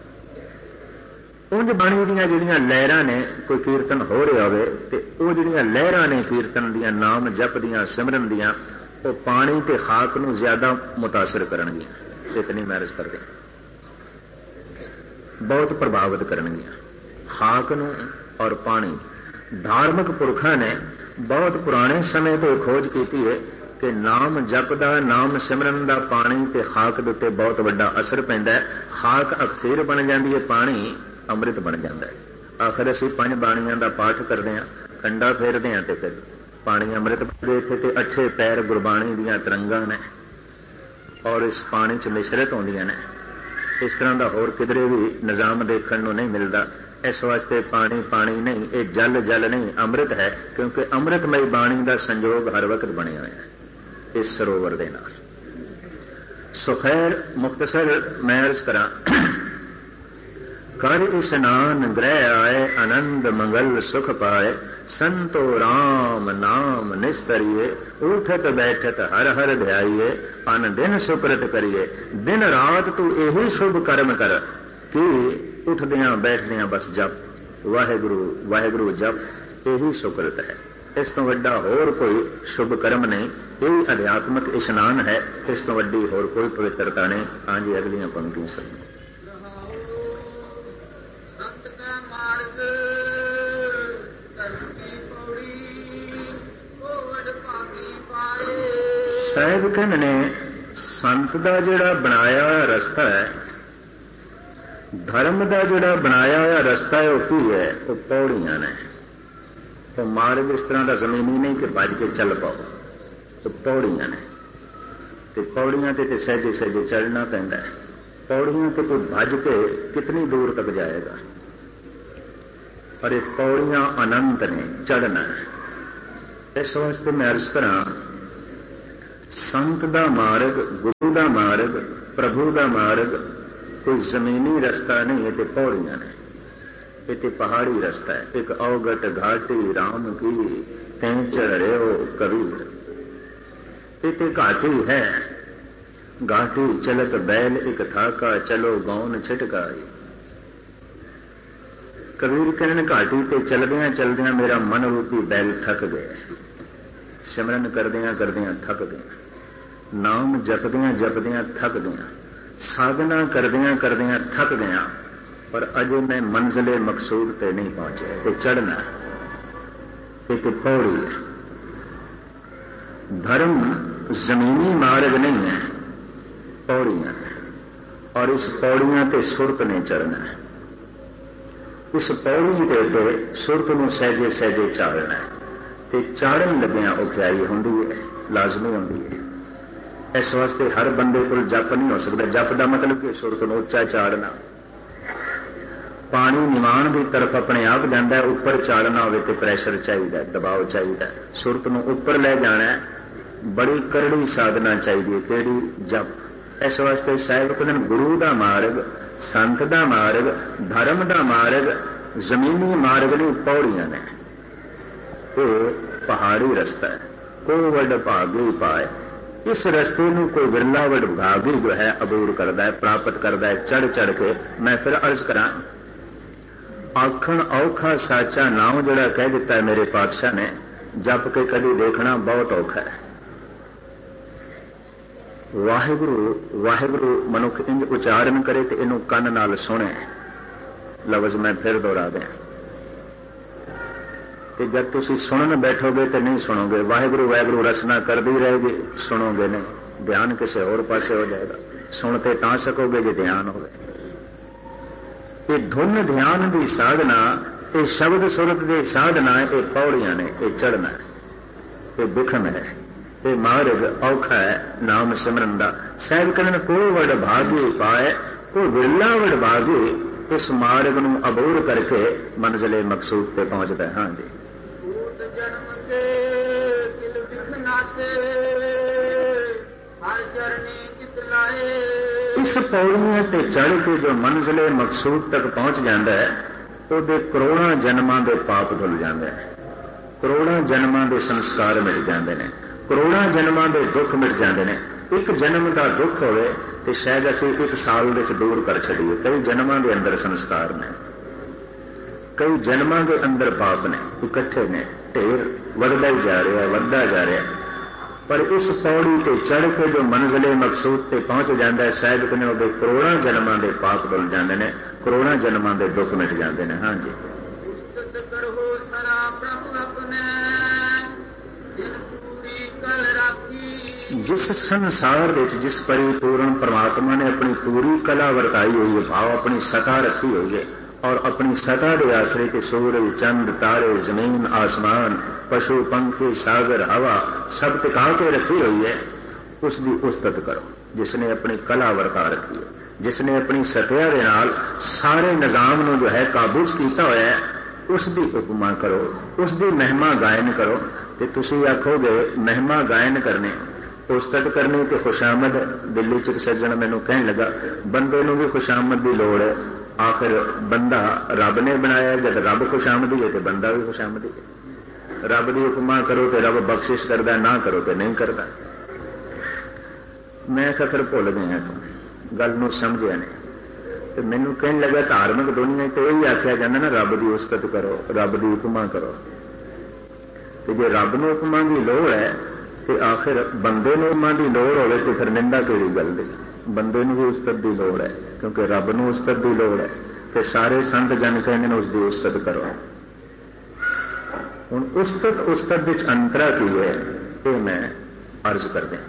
उंज बाणी दीयां जिहड़ियां लहरां ने, कोई कीर्तन हो रहा होवे ते ओह जिहड़ियां लहरां ने कीर्तन दीयां, नाम जप दीयां, सिमरन दीयां, ओह पानी ते खाक नूं ज्यादा मुतासर करनगियां। इतनी मैरिज करदे बहुत प्रभावित करनगियां खाक नूं और पानी। धार्मिक पुरखा ने बहुत पुराने समय तो खोज की है कि नाम जपदा, नाम सिमरन दा पानी ते खाक दे उत्ते बहुत बड़ा असर पैंदा है। खाक अक्सीर बन जाती है, पानी अमृत बन जाता है। आखिर असीं 5 बाणियां दा पाठ करते हैं, कंडा फेरते हैं ते फिर पानी अमृत बनदे। इत्थे ते 8 पैर गुरबाणी दीयां तरंगां ने और इस पानी च मिश्रित होंदियां ने। इस तरह का होर किधरे भी निजाम देखने को नहीं मिलता। इस वास्ते पानी पानी नहीं, ये जल जल नहीं, अमृत है, क्योंकि अमृतमयी बाणी का संयोग हर वक्त बने हुए है इस सरोवर दे नाल। सो खैर मुख्तसर मैं अर्ज करा, कर इस्नान ग्रह आए, आनंद मंगल सुख पाए, संतो राम नाम निस्तरिए, उठत बैठत हर हर ध्याइए, अन दिन सुकृत करिए, दिन रात तू यही शुभ कर्म कर कि उठदियां बैठदियां बस जप, वाहेगुरु वाहेगुरु जप, यही सुकृत है। इस तो वड्डा होर कोई शुभ कर्म नहीं, यही अध्यात्मक इशनान है। इस तो वड्डी होर कोई पवित्रता नहीं। हाँ जी, अगलियां पंक्तियां सुनो। साहिब कहने ने संत का जिहड़ा बनाया हुआ रस्ता है, धर्म का जिहड़ा बनाया हुआ रस्ता है, वह की है? वो पौड़ियां ने। तो मार्ग इस तरह का जमीनी नहीं कि भज के चल पाओ, तो पौड़ियां ने। तो पौड़ियां ते सहजे सहजे चढ़ना पैंदा है। पौड़ियां ते कोई भज के कितनी दूर तक जाएगा? पर ये पौड़ियां अनंत ने, चढ़ना है। इस वास्ते मैं अर्ज करा, संत दा मार्ग, गुरु दा मार्ग, प्रभु दा मार्ग कोई जमीनी रस्ता नहीं, ये पौड़ियां ने, ये पहाड़ी रस्ता है। एक अवगट घाटी राम की तें चढ़ रहे हो कबीर, ये घाटी है। घाटी चलत बैल एक थाका, चलो गौन छिटकाई। कबीर कहने घाटी ते चलदियां चलदियां मेरा मन रूपी बैल थक गया, सिमरन करदियां करदियां थक गया, नाम जपदियां जपदियां थक गया, साधना करदियां करदियां थक गया, पर अजे मैं मंजिले मकसूद ते नहीं पहुंचे। ते चढ़ना एक पौड़ी है। धर्म जमीनी मार्ग नहीं है, पौड़ियां है, और इस पौड़ियां ते सुरत ने चढ़ना है। इस पौड़ी ते सुरत नूं सहजे सहजे चालना है, ते चाड़न लग्गियां औखियाई हुंदी है, लाजमी हुंदी है। इस वास्ते हर बंदे कोल जप नहीं हो सकता। जप का मतलब कि सुरत नूं उच्चा चाड़ना। पानी निवाण की तरफ अपने आप जाता है, उपर चाड़ना हो तो प्रैशर चाहिए, दबाव चाहिए। सुरत नूं उपर ले जाना है, बड़ी करड़ी साधना चाहिए, केड़ी जप। इस वास्ते साहिब कहते गुरु का मार्ग, संत का मार्ग, धर्म का मार्ग जमीनी मार्ग नहीं, पौड़ियां ने। ये पहाड़ी रस्ता है। को वड भागी पाए, इस रस्ते में कोई विरला वड भागी जो है अबूर करता है, प्राप्त करता है चढ़ चढ़ के। मैं फिर अर्ज करा, आखण औखा साचा नाम जोड़ा कह दिता है मेरे पातशाह ने, जप के कभी देखना बहुत औखा है। वाहिगुरु वाहिगुरु मनुख इंज उच्चारण करे तो इनू कन नाल सुने। लफ्ज मैं फिर दोहरा दें, तो जब तुसी सुनन बैठोगे तो नहीं सुनोगे। वाहिगुरु वाहिगुरु रसना करदी रहेगी, सुनोगे नहीं, ध्यान किसी और पासे हो जाएगा। सुनते ता सकोगे जो ध्यान होवे। ये धुन ध्यान की साधना, ये शब्द सुरत की साधना, ये पौड़ियां ने, ये चढ़ना है, ये बिखम है, ये मार्ग औखा है नाम सिमरन दा। साहिब कहने को वड भागी पाए, को विरला वड भागी इस मार्ग नूं अबूर करके मंजिले मकसूद पे पहुंचता है। हाँ जी। जन्म के दिल बिखना से हर चरनी जितलाए। इस पौड़ियां ते चढ़ के जो मंजिले मकसूद तक पहुंच जाता है, ਉਹਦੇ ਕਰੋੜਾਂ ਜਨਮਾਂ ਦੇ ਪਾਪ ਧੁੱਲ ਜਾਂਦੇ ਨੇ, ਕਰੋੜਾਂ ਜਨਮਾਂ ਦੇ ਸੰਸਕਾਰ ਮਿਟ ਜਾਂਦੇ ਨੇ, ਕਰੋੜਾਂ ਜਨਮਾਂ ਦੇ ਦੁੱਖ ਮਿਟ ਜਾਂਦੇ ਨੇ। ਇੱਕ ਜਨਮ ਦਾ ਦੁੱਖ ਹੋਵੇ ਤੇ ਸ਼ਾਇਦ ਅਸੀਂ ਇੱਕ ਸਾਲ ਵਿੱਚ ਦੂਰ ਕਰ ਛੱਡੀਏ। ਕਈ ਜਨਮਾਂ ਦੇ ਅੰਦਰ ਸੰਸਕਾਰ ਨੇ, ਕਈ ਜਨਮਾਂ ਦੇ ਅੰਦਰ ਪਾਪ ਨੇ, ਇਕੱਠੇ ਨੇ, ਢੇਰ ਵੱਧਦਾ ਹੀ ਜਾ ਰਿਹਾ, ਵੱਧਦਾ ਜਾ ਰਿਹਾ। पर इस पौड़ी ते चढ़ के जो मंजिले मकसूद ते पहुंच जाता है, शायद कने ਉਹਦੇ ਕਰੋੜਾਂ ਜਨਮਾਂ ਦੇ ਪਾਪ ਧੁੱਲ ਜਾਂਦੇ ਨੇ, ਕਰੋੜਾਂ ਜਨਮਾਂ ਦੇ ਦੁੱਖ ਮਿਟ ਜਾਂਦੇ ਨੇ। ਹਾਂ ਜੀ। जिस संसार विच जिस परिपूर्ण परमात्मा ने अपनी पूरी कला वरताई हुई है, भाव अपनी सता रखी हुई है, और अपनी सता के आश्रय के सूरज चंद तारे जमीन आसमान पशु पंखी सागर हवा सब टिका के रखी हुई है, उसकी उस्तत करो। जिसने अपनी कला वरता रखी है, जिसने अपनी सत्या के नाल सारे निजाम नूं जो है काबू च कीता होया है, उसकी उपमा करो, उसकी महिमा गायन करो। तो तुसी आखोगे महिमा गायन करने, उस्तत करनी तो खुशामद। दिल्ली च सज्जन मैनू कहन लगा बंदे नूं भी खुशामद की लोड़ है। आखिर बंदा रब ने बनाया, जब रब खुशामदी है तो बंदा भी खुशामदी है। रब की उपमा करो तो रब बख्शिश करता, ना करो तो नहीं करता। मैं फिर भुल गया, तो गल नूं समझिया नहीं। तो मैनू कहन लगा धार्मिक दुनिया तो यही आख्या जाता ना, रब की उस्तत करो, रब की उपमा करो। तो जो रब नूं उपमा की लोड़ है तो आखिर बंदे नूं उपमा की लोड़ होवे तो फिर निंदा किहड़ी गल दी। बंदे नूं भी उस्तत की लोड़ है, क्योंकि रब नूं उस्तत की लोड़ है। तो सारे संत जन कहते हैं उसकी उस्तत करो। हुण उस्तत उस्तत विच अंतरा की है, ये मैं अर्ज कर दें।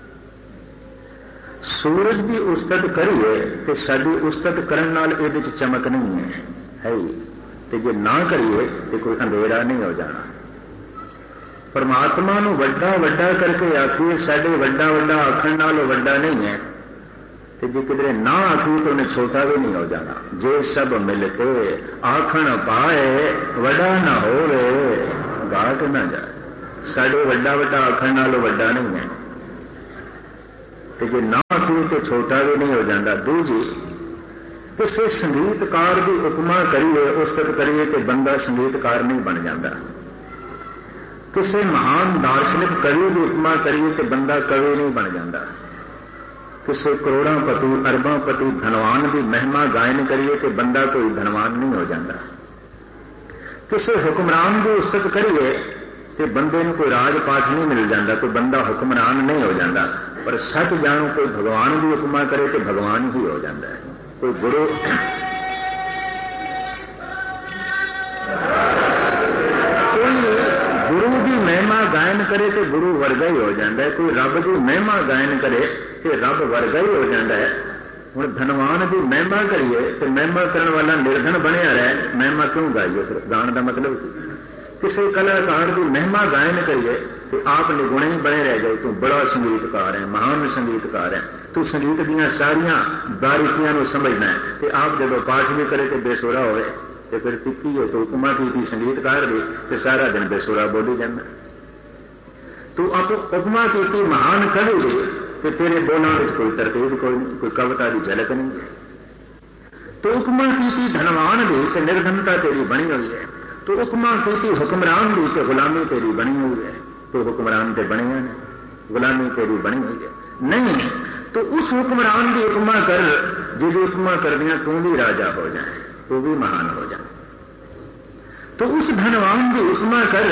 सूरज की उस्तत करिए तो साडी उस्तत करन नाल इहदे च चमक नहीं है ही, ते जे ना करिए तो कोई अंधेरा नहीं हो जाना। परमात्मा नूं वड्डा वड्डा करके आखिए, साडे वड्डा वड्डा आखण नाल वड्डा नहीं है, ਤੇ ਜੇ ਕਿਧਰੇ ਨਾ ਆਖੀ ਤਾਂ ਉਹਨੇ ਛੋਟਾ ਵੀ ਨਹੀਂ ਹੋ ਜਾਣਾ। ਜੇ ਸਭ ਮਿਲ ਕੇ ਆਖਣ ਪਾਏ ਵੱਡਾ ਨਾ ਹੋਵੇ ਘਾਟ ਨਾ ਜਾਏ। ਸਾਡੇ ਵੱਡਾ ਵੱਡਾ ਆਖਣ ਨਾਲੋਂ ਵੱਡਾ ਨਹੀਂ ਹੈ, ਤੇ ਜੇ ਨਾ ਆਖੀ ਤਾਂ ਛੋਟਾ ਵੀ ਨਹੀਂ ਹੋ ਜਾਂਦਾ। ਦੂਜੀ, ਕਿਸੇ ਸੰਗੀਤਕਾਰ ਦੀ ਉਪਮਾ ਕਰੀਏ, ਉਸਤਤ ਕਰੀਏ ਤੇ ਬੰਦਾ ਸੰਗੀਤਕਾਰ ਨਹੀਂ ਬਣ ਜਾਂਦਾ। ਕਿਸੇ ਮਹਾਨ ਦਾਰਸ਼ਨਿਕ ਕਵੀ ਦੀ ਉਪਮਾ ਕਰੀਏ ਤੇ ਬੰਦਾ ਕਵੀ ਨਹੀਂ ਬਣ ਜਾਂਦਾ। ਕਿਸੇ ਕਰੋੜਾਂਪਤੀ ਅਰਬਾਂਪਤੀ ਧਨਵਾਨ ਦੀ ਮਹਿਮਾ ਗਾਇਨ ਕਰੀਏ ਤੇ ਬੰਦਾ ਕੋਈ ਧਨਵਾਨ ਨਹੀਂ ਹੋ ਜਾਂਦਾ। ਕਿਸੇ ਹੁਕਮਰਾਨ ਦੀ ਉਸਤਤ ਕਰੀਏ ਤੇ ਬੰਦੇ ਨੂੰ ਕੋਈ ਰਾਜ ਪਾਠ ਨਹੀਂ ਮਿਲ ਜਾਂਦਾ, ਕੋਈ ਬੰਦਾ ਹੁਕਮਰਾਨ ਨਹੀਂ ਹੋ ਜਾਂਦਾ। ਪਰ ਸੱਚ ਜਾਣੋ, ਕੋਈ ਭਗਵਾਨ ਦੀ ਉਪਮਾ ਕਰੇ ਤੇ ਭਗਵਾਨ ਹੀ ਹੋ ਜਾਂਦਾ ਹੈ। ਕੋਈ ਗੁਰੂ ਦੀ ਮਹਿਮਾ ਗਾਇਨ ਕਰੇ ਤੇ ਗੁਰੂ ਵਰਗਾ ਹੀ ਹੋ ਜਾਂਦਾ ਹੈ। ਕੋਈ ਰੱਬ ਦੀ ਮਹਿਮਾ ਗਾਇਨ ਕਰੇ ਤੇ ਰੱਬ ਵਰਗਾ ਹੀ ਹੋ ਜਾਂਦਾ ਹੈ। ਹੁਣ ਧਨਵਾਨ ਦੀ ਮਹਿਮਾ ਕਰੀਏ ਤੇ ਮਹਿਮਾ ਕਰਨ ਵਾਲਾ ਨਿਰਧਨ ਬਣਿਆ ਰਹੇ, ਮਹਿਮਾ ਕਿਉਂ ਗਾਈਏ? ਫਿਰ ਗਾਣ ਦਾ ਮਤਲਬ ਕੀ? ਕਿਸੇ ਕਲਾਕਾਰ ਦੀ ਮਹਿਮਾ ਗਾਇਨ ਕਰੀਏ ਤੇ ਆਪ ਨਿਗੁਣੇ ਹੀ ਬਣੇ ਰਹਿ ਜਾਏ, ਤੂੰ ਬੜਾ ਸੰਗੀਤਕਾਰ ਹੈ, ਮਹਾਨ ਸੰਗੀਤਕਾਰ ਹੈ, ਤੂੰ ਸੰਗੀਤ ਦੀਆਂ ਸਾਰੀਆਂ ਬਾਰੀਕੀਆਂ ਨੂੰ ਸਮਝਣਾ ਹੈ। ਤੇ ਆਪ ਜਦੋਂ ਪਾਠ ਵੀ ਕਰੇ ਤੇ ਬੇਸੁਰਾ ਹੋਵੇ ਤੇ ਫਿਰ ਟਿੱਕੀ ਹੈ, ਤੂੰ ਉਪਮਾ ਕੀਤੀ ਸੰਗੀਤਕਾਰ ਦੀ ਤੇ ਸਾਰਾ ਦਿਨ ਬੇਸੁਰਾ ਬੋਲੀ ਜਾਂਦਾ। ਤੂੰ ਉਪਮਾ ਕੀਤੀ ਮਹਾਨ ਕਵੀ ਦੀ ਤੇ ਤੇਰੇ ਬੋਲਾਂ ਵਿੱਚ ਕੋਈ ਤਰਤੀਬ ਕੋਈ ਨਹੀਂ, ਕੋਈ ਕਵਿਤਾ ਦੀ ਝਲਕ ਨਹੀਂ। ਤੂੰ ਉਪਮਾ ਕੀਤੀ ਧਨਵਾਨ ਦੀ ਤੇ ਨਿਰਧਨਤਾ ਤੇਰੀ ਬਣੀ ਹੋਈ ਹੈ। ਤੂੰ ਉਪਮਾ ਕੀਤੀ ਹੁਕਮਰਾਨ ਦੀ ਤੇ ਗੁਲਾਮੀ ਤੇਰੀ ਬਣੀ ਹੋਈ ਹੈ। ਤੂੰ ਹੁਕਮਰਾਨ ਤੇ ਬਣਿਆ ਨੇ, ਗੁਲਾਮੀ ਤੇਰੀ ਬਣੀ ਹੋਈ ਹੈ। ਨਹੀਂ, ਤੂੰ ਉਸ ਹੁਕਮਰਾਨ ਦੀ ਉਪਮਾ ਕਰ ਜਿਹਦੀ ਉਪਮਾ ਕਰਦਿਆਂ ਤੂੰ ਵੀ ਰਾਜਾ ਹੋ ਜਾਏ, ਤੂੰ ਵੀ ਮਹਾਨ ਹੋ ਜਾਏ। ਤੂੰ ਉਸ ਧਨਵਾਨ ਦੀ ਉਪਮਾ ਕਰ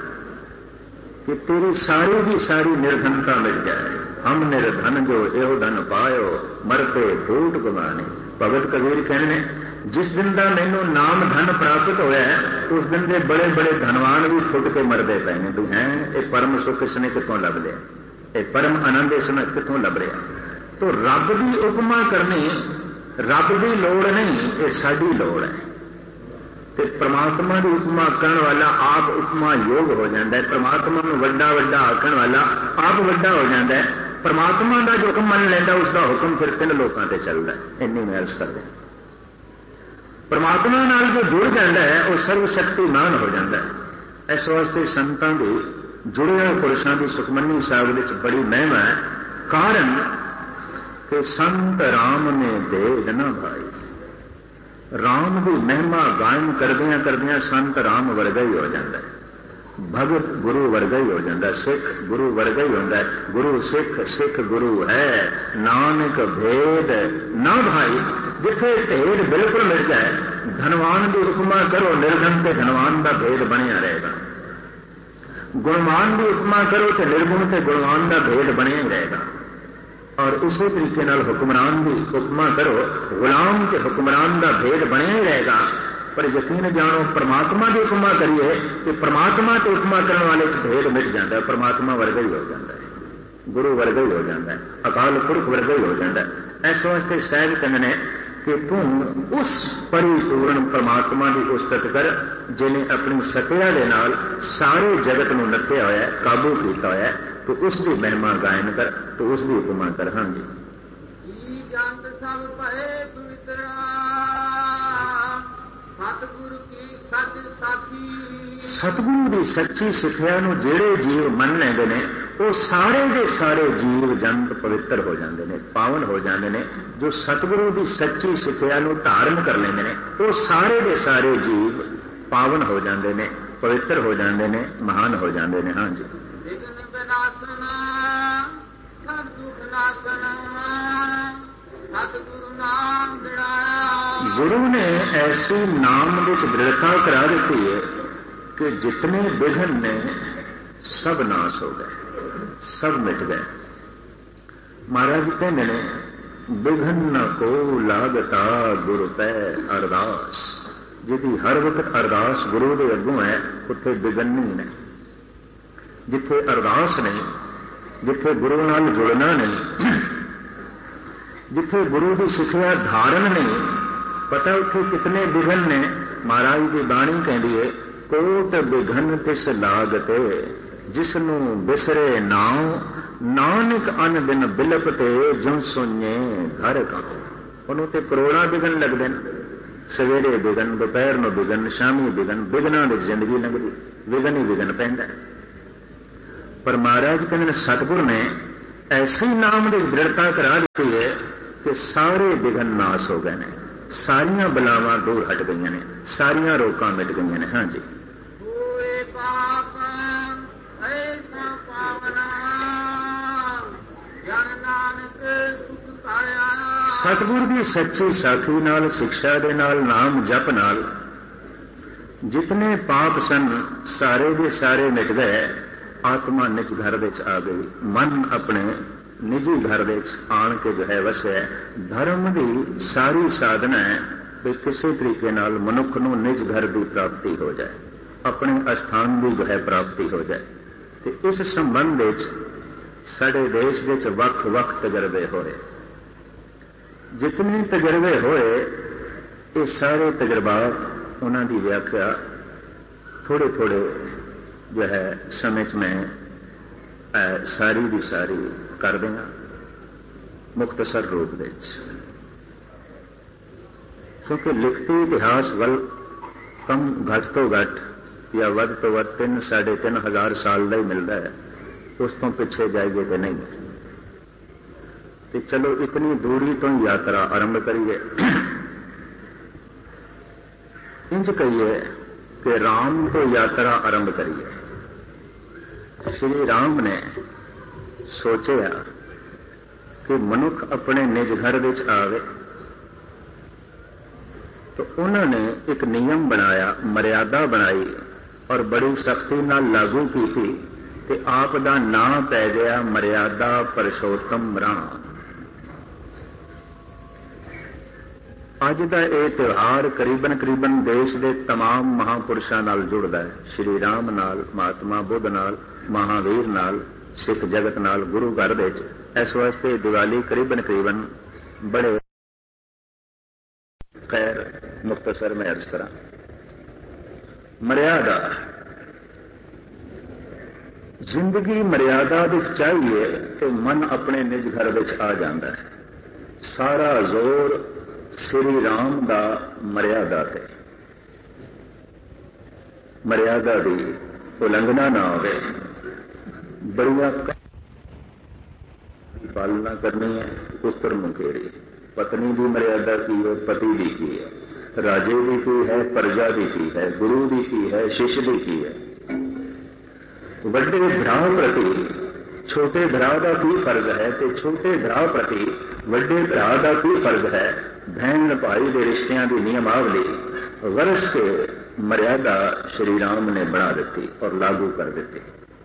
ਕਿ ਤੇਰੀ ਸਾਰੀ ਦੀ ਸਾਰੀ ਨਿਰਧਨਤਾ ਮਿਟ ਜਾਏ। ਹਮ ਨਿਰਧਨ ਜੋ ਇਹੋ ਧਨ ਪਾਇਓ ਮਰਤੇ ਫੂਟ ਗਵਾਣੇ। ਭਗਤ ਕਬੀਰ ਕਹਿੰਦੇ ਨੇ, ਜਿਸ ਦਿਨ ਦਾ ਮੈਨੂੰ ਨਾਮ ਧਨ ਪ੍ਰਾਪਤ ਹੋਇਆ ਉਸ ਦਿਨ ਦੇ ਬੜੇ ਬੜੇ ਧਨਵਾਨ ਵੀ ਫੁੱਟ ਕੇ ਮਰਦੇ ਪਏ ਨੇ। ਵੀ ਹੈ ਇਹ ਪਰਮ ਸੁੱਖ ਇਸਨੇ ਕਿੱਥੋਂ ਲੱਭ ਲਿਆ, ਇਹ ਪਰਮ ਆਨੰਦ ਇਸਨੇ ਕਿੱਥੋਂ ਲੱਭ ਰਿਹਾ। ਤੋ ਰੱਬ ਦੀ ਉਪਮਾ ਕਰਨੀ ਰੱਬ ਦੀ ਲੋੜ ਨਹੀਂ, ਇਹ ਸਾਡੀ ਲੋੜ ਹੈ। ਤੇ ਪ੍ਰਮਾਤਮਾ ਦੀ ਉਪਮਾ ਕਰਨ ਵਾਲਾ ਆਪ ਉਪਮਾ ਯੋਗ ਹੋ ਜਾਂਦਾ ਹੈ। ਪ੍ਰਮਾਤਮਾ ਨੂੰ ਵੱਡਾ ਵੱਡਾ ਆਖਣ ਵਾਲਾ ਆਪ ਵੱਡਾ ਹੋ ਜਾਂਦਾ ਹੈ। ਪ੍ਰਮਾਤਮਾ ਦਾ ਜੋ ਹੁਕਮ ਮੰਨ ਲੈਂਦਾ ਉਸ ਦਾ ਹੁਕਮ ਫਿਰ ਤਿੰਨ ਲੋਕਾਂ ਤੇ ਚੱਲਦਾ ਹੈ। ਇੰਨੀ ਮੈਂ ਅਰਜ਼ ਕਰਦੇ। ਪ੍ਰਮਾਤਮਾ ਨਾਲ ਜੋ ਜੁੜ ਜਾਂਦਾ ਹੈ ਉਹ ਸਰਵ ਸ਼ਕਤੀਮਾਨ ਹੋ ਜਾਂਦਾ ਹੈ। ਇਸ ਵਾਸਤੇ ਸੰਤਾਂ ਦੇ ਜੁੜੇ ਹੋਏ ਪੁਰਸ਼ਾਂ ਦੀ ਸੁਖਮਨੀ ਸਾਹਿਬ ਵਿੱਚ ਬੜੀ ਮਹਿਮਾ ਹੈ। ਕਾਰਨ ਕਿ ਸੰਤ ਰਾਮ ਨੇ ਭੇਦ ਨਾ ਭਾਈ। ਰਾਮ ਦੀ ਮਹਿਮਾ ਗਾਇਨ ਕਰਦਿਆਂ ਕਰਦਿਆਂ ਸੰਤ ਰਾਮ ਵਰਗਾ ਹੀ ਹੋ ਜਾਂਦਾ ਹੈ। ਭਗਤ ਗੁਰੂ ਵਰਗਾ ਹੀ ਹੋ ਜਾਂਦਾ, ਸਿੱਖ ਗੁਰੂ ਵਰਗਾ ਹੀ ਹੁੰਦਾ ਹੈ। ਗੁਰੂ ਸਿੱਖ, ਸਿੱਖ ਗੁਰੂ ਹੈ, ਨਾਨਕ ਭੇਦ ਨਾ ਭਾਈ। ਜਿੱਥੇ ਭੇਦ ਬਿਲਕੁਲ ਮਿਟ ਜਾਏ, ਧਨਵਾਨ ਦੀ ਉਪਮਾ ਕਰੋ ਨਿਰਧਨ ਤੇ ਧਨਵਾਨ ਦਾ ਭੇਦ ਬਣਿਆ ਰਹੇਗਾ। ਗੁਣਵਾਨ ਦੀ ਉਪਮਾ ਕਰੋ ਤੇ ਨਿਰਗੁਣ ਤੇ ਗੁਣਵਾਨ ਦਾ ਭੇਦ ਬਣਿਆ ਹੀ ਰਹੇਗਾ। ਔਰ ਉਸੇ ਤਰੀਕੇ ਨਾਲ ਹੁਕਮਰਾਨ ਦੀ ਉਪਮਾ ਕਰੋ, ਗੁਲਾਮ ਤੇ ਹੁਕਮਰਾਨ ਦਾ ਭੇਦ ਬਣਿਆ ਹੀ ਰਹੇਗਾ। ਪਰ ਯਕੀਨ ਜਾਣੋ, ਪਰਮਾਤਮਾ ਦੀ ਉਪਮਾ ਕਰੀਏ ਤੇ ਪਰਮਾਤਮਾ ਤੇ ਉਪਮਾ ਕਰਨ ਵਾਲੇ ਚ ਭੇਦ ਮਿਟ ਜਾਂਦਾ ਹੈ। ਪਰਮਾਤਮਾ ਵਰਗਾ ਹੀ ਹੋ ਜਾਂਦਾ ਹੈ, ਗੁਰੂ ਵਰਗਾ ਹੀ ਹੋ ਜਾਂਦਾ ਹੈ, ਅਕਾਲ ਪੁਰਖ ਵਰਗਾ ਹੀ ਹੋ ਜਾਂਦਾ ਹੈ। ਇਸ ਵਾਸਤੇ ਸਾਹਿਬ ਕਹਿੰਦੇ ਨੇ ਕਿ ਤੂੰ ਉਸ ਪਰਿਪੂਰਨ ਪਰਮਾਤਮਾ ਦੀ ਉਸਤਤ ਕਰ ਜਿਹਨੇ ਆਪਣੀ ਸਤਿਆ ਦੇ ਨਾਲ ਸਾਰੇ ਜਗਤ ਨੂੰ ਨੱਥਿਆ ਹੋਇਆ, ਕਾਬੂ ਕੀਤਾ ਹੋਇਆ। ਤੂੰ ਉਸ ਦੀ ਮਹਿਮਾ ਗਾਇਨ ਕਰ, ਤੂੰ ਉਸ ਦੀ ਉਪਮਾ ਕਰ। ਹਾਂਜੀ, ਜੀ ਜੰਤ ਸਭ ਭਏ ਪਵਿੱਤਰਾ ਸਤਿਗੁਰੂ ਕੀ ਸੱਚ ਸਾਖੀ। ਸਤਿਗੁਰੂ ਦੀ ਸੱਚੀ ਸਿੱਖਿਆ ਨੂੰ ਜਿਹੜੇ ਜੀਵ ਮੰਨ ਲੈਂਦੇ ਨੇ ਉਹ ਸਾਰੇ ਦੇ ਸਾਰੇ ਜੀਵ ਜੰਤ ਪਵਿੱਤਰ ਹੋ ਜਾਂਦੇ ਨੇ, ਪਾਵਨ ਹੋ ਜਾਂਦੇ ਨੇ। ਜੋ ਸਤਿਗੁਰੂ ਦੀ ਸੱਚੀ ਸਿੱਖਿਆ ਨੂੰ ਧਾਰਨ ਕਰ ਲੈਂਦੇ ਨੇ ਉਹ ਸਾਰੇ ਦੇ ਸਾਰੇ ਜੀਵ ਪਾਵਨ ਹੋ ਜਾਂਦੇ ਨੇ, ਪਵਿੱਤਰ ਹੋ ਜਾਂਦੇ ਨੇ, ਮਹਾਨ ਹੋ ਜਾਂਦੇ ਨੇ। ਹਾਂਜੀ, ਵਿਘਨ ਵਿਨਾਸ਼ਨ ਸਭ ਦੁਖ ਨਾਸ਼ਨ ਸਤਿਗੁਰੂ ਨਾਮ ਦਿੜਾਇਆ। ਗੁਰੂ ਨੇ ਐਸੀ ਨਾਮ ਵਿੱਚ ਦ੍ਰਿੜਤਾ ਕਰਾ ਦਿੱਤੀ ਹੈ ਕਿ ਜਿਤਨੇ ਵਿਘਨ ਨੇ ਸਭ ਨਾਸ ਹੋ ਗਏ, ਸਭ ਮਿਟ ਗਏ। ਮਹਾਰਾਜ ਕਹਿੰਦੇ ਨੇ, ਵਿਘਨ ਨ ਕੋ ਲਾਗਤਾ ਗੁਰ ਪੈ ਅਰਦਾਸ। ਜਿਹਦੀ ਹਰ ਵਕਤ ਅਰਦਾਸ ਗੁਰੂ ਦੇ ਅੱਗੋਂ ਹੈ ਉੱਥੇ ਵਿਘਨ ਨਹੀਂ ਨੇ। ਜਿੱਥੇ ਅਰਦਾਸ ਨਹੀਂ, ਜਿੱਥੇ ਗੁਰੂ ਨਾਲ ਜੁੜਨਾ ਨਹੀਂ, ਜਿੱਥੇ ਗੁਰੂ ਦੀ ਸਿੱਖਿਆ ਧਾਰਨ ਨਹੀਂ, ਪਤਾ ਉੱਥੇ ਕਿਤਨੇ ਵਿਘਨ ਨੇ। ਮਹਾਰਾਜ ਦੀ ਬਾਣੀ ਕਹਿੰਦੀ ਹੈ, ਕੋਟ ਵਿਘਨ ਤਿਸ ਲਾਗਤੇ ਜਿਸ ਨੂੰ ਬਿਸਰੇ ਨਾਉ नानक अन दिन बिलपते जन सुने घर का। उन्होंने तो करोड़ा बिगन लगते हैं, सवेरे बिगन, दोपहर में बिगन, शामी बिगन, बिगना की जिंदगी लगती, विघन ही विघन पैंदा। पर महाराज कहते सतगुर ने ऐसे ही नाम की दृढ़ता करा दी है कि सारे विघन नाश हो गए ने, सारिया बलावां दूर हट गई ने, सारिया रोकां मिट गई ने। हाँ जी, सतगुर की सच्ची साखी नाल, शिक्षा दे नाल, नाम जप नाल जितने पाप सन सारे के सारे मिट गए। आत्मा निज घर विच आ गई, मन अपने निजी घर विच आन के जो है वसे। धर्म की सारी साधना है कि किसी तरीके नाल मनुख नूं निज घर की प्राप्ति हो जाए, अपने स्थान की जो है प्राप्ति हो जाए। तो इस संबंध विच साडे देश विच वख-वख तजर्बे होए। जितने तजर्बे होए ये सारे तजर्बात उन्हां दी व्याख्या थोड़े थोड़े जो है समय मैं सारी की सारी कर देना मुख्तसर रूप में, क्योंकि लिखती इतिहास वल कम घट तो घट या वध तो वध 3-3.5 साल का ही मिलता है, उस तो पिछे जाएगी तो नहीं। तो चलो इतनी दूरी तो यात्रा आरंभ करिए। इंज कहिए कि राम तो यात्रा आरंभ करिए। श्री राम ने सोचा कि मनुख अपने निज घर विच आवे, तो उन्होंने एक नियम बनाया, मर्यादा बनाई और बड़ी सख्ती नाल लागू की थी। ते आप दा नाम पै गया मर्यादा पुरुषोत्तम राम। अज का यह त्यौहार करीबन करीबन देश के तमाम महापुरुषों नाल जुड़ता है। श्री राम नाल, महात्मा बुद्ध नाल, महावीर नाल, सिख जगत नाल, गुरु घर विच। इस वास्ते दिवाली करीबन करीबन बड़े खैर मुख्तसर में अर्ज करा। मर्यादा जिंदगी मर्यादा विच चाहिए तो मन अपने निज घर विच आ जाता है। सारा जोर श्री राम का मर्यादा ते, मर्यादा की उल्लंघना ना हो, बड़िया पालना करनी है। पुत्र मुकेड़ी पत्नी की मर्यादा की है, पति की है, राजे की है, प्रजा की है, गुरु की है, शिष्य की है। वड्डे भरा प्रति छोटे भरा का की फर्ज है, तो छोटे भरा प्रति वड्डे भरा का की फर्ज है। बहन भाई के रिश्तियों की नियमावली वर्ष के मर्यादा श्री राम ने बना दी और लागू कर दी।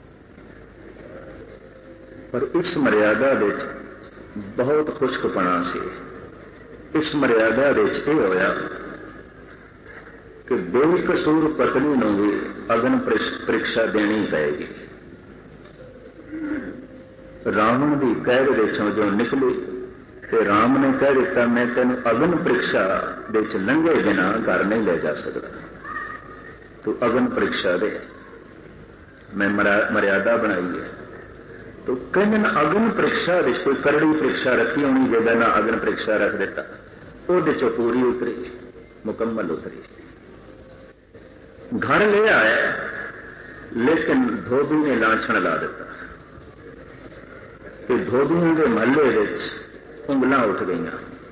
पर इस मर्यादा विच बहुत खुशकपना से, इस मर्यादा विच यह होया कि बेकसूर पत्नी नूं भी अग्न परीक्षा देनी पड़ेगी। रावण की कैद विचों जो निकली ते राम ने कह दिता, मैं तेन अग्न परीक्षा विच लंघे बिना घर नहीं ले जा सकता, तू अग्न परीक्षा दे। मैं मर्यादा बनाई है। तो कई अग्न परीक्षा विच कोई करड़ी परीक्षा रखी होनी, जगह ना अग्न परीक्षा रख दिता, उहदे चों पूरी उतरी, मुकम्मल उतरी। घर ले आया लेकिन धोबी ने लाछण ला दिता कि धोबियों के महल्ले विच उंगलां उठ गई।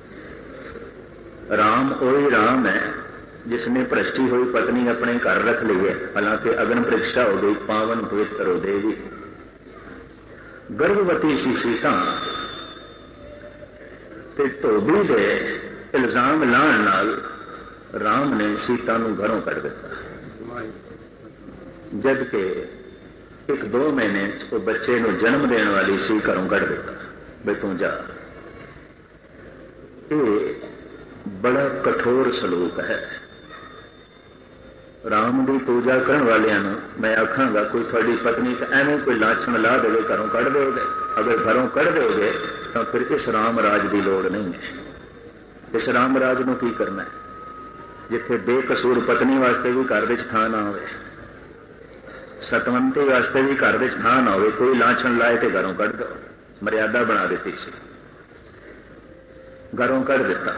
राम वही राम है जिसने भ्रष्टी हुई पत्नी अपने घर रख ली है, हालांकि अग्न परीक्षा हो गई, पावन पवित्र हो देवी। गर्भवती सी सीता ते धोबी दे इल्जाम लाण नाल राम ने सीता नूं घरों कढ दिता। जबकि 1-2 महीने वो बच्चे नूं जन्म देने वाली सी घरों कढ दिता, बे तू जा। ये बड़ा कठोर सलूक है। राम की पूजा करने वालियां मैं आखांगा, कोई थोड़ी पत्नी तो एवं कोई लाछण ला दे घरों कढ़ दोगे। अगर घरों कढ़ दोगे तो फिर इस राम राज की लोड़ नहीं है। इस राम राज को की करना है जिथे बेकसूर पत्नी वास्ते भी घर में थां ना हो। सतवंती वास्ते भी घर विच थां ना होवे, कोई लाछण लाए तो घरों कढ़ दो, मर्यादा बना दी सी, घरों कढ़ दिता।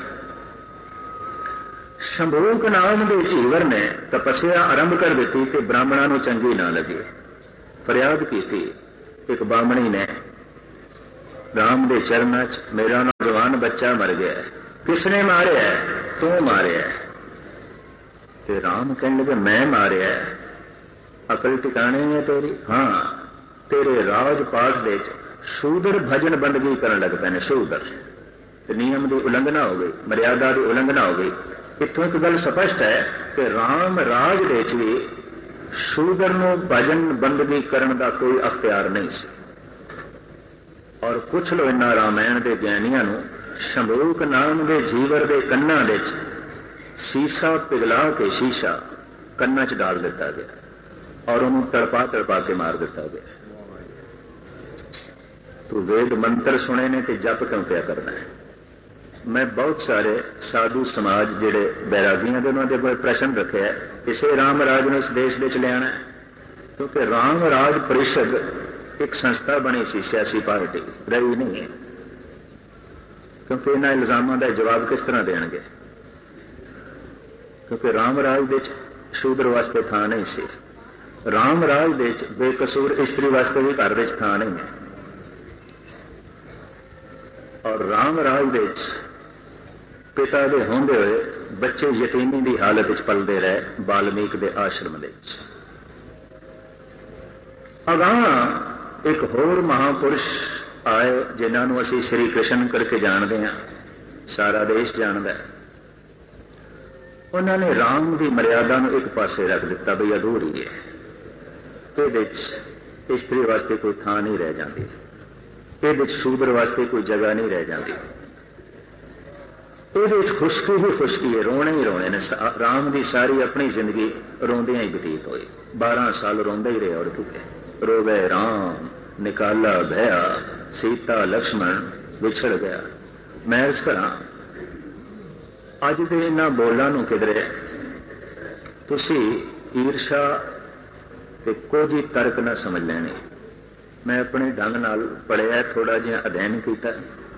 शंभूक नाम के झीवर ने तपस्या आरंभ कर दी कि ब्राह्मणों को चंगी ना लगी। फरियाद की थी, एक बामणी ने राम के चरणों च, मेरा नौजवान बच्चा मर गया, किसने मारे है? तू मारे है। ते राम कहने लगे मैं मारे है, अकल टिकाने है तेरी? हाँ, तेरे राजपाठ दे शूदर भजन बंदगी करन लग पे ने। शूदर नियम की उलंघना हो गई, मर्यादा की उलंघना हो गई। इत्थों एक गल स्पष्ट है कि राम राज दे भी शूदर नूं भजन बंदगी करन दा कोई अख्तियार नहीं सी। और पुछ लो इन्हां रामायण के ज्ञानियां नूं, शंभूक नाम के जीवर के कन्ना दे शीशा पिघला के शीशा कन्ना च डाल दिता गया और उन्होंने तड़पा तड़पा के मार दिता गया। तू वेद मंत्र सुने ने तो जप क्यों क्या करना है? मैं बहुत सारे साधु समाज जिहड़े बैरागियां दे उन्हां दे कोई प्रश्न रखे है, इसे राम राज ने इस देश विच लियाना है, क्योंकि राम राज परिषद एक संस्था बनी सी, सियासी पार्टी रही नहीं है। क्योंकि इन्हां इल्जामां दा जवाब किस तरह देणगे? क्योंकि राम राज दे शूद्र वास्ते थां नहीं सी, राम राज दे बेकसूर स्त्री वास्ते भी घर विच थां नहीं है, और राम राज दे पिता दे होंदे हुए बच्चे यतीमी की हालत विच पलदे रहे वाल्मीकि के आश्रम दे। अगां एक होर महापुरुष आए जिन्होंने असीं श्री कृष्ण करके जानते हैं, सारा देश जानता है। उन्होंने राम की मर्यादा को एक पासे रख दिता, बई अधूरी है, ये स्त्री वास्ते कोई थां नहीं रह जाती, ये शूद्र वास्ते कोई जगह नहीं रह जाती, ये खुशकी ही खुशकी है, रोने ही रोने ने। राम की सारी अपनी जिंदगी रोंदियां ही बतीत हुई, 12 साल रोंदे ही रहे। और कितने रोवे राम निकाला भया, सीता लक्ष्मण विछड़ गया। मैं इस करा अज के इन्हां बोलों नूं किधरे तुसी ईर्षा ते कुछ ही तर्क ना समझ लेने। मैं अपने ढंग नाल पढ़िया, थोड़ा जिहा अध्ययन किया,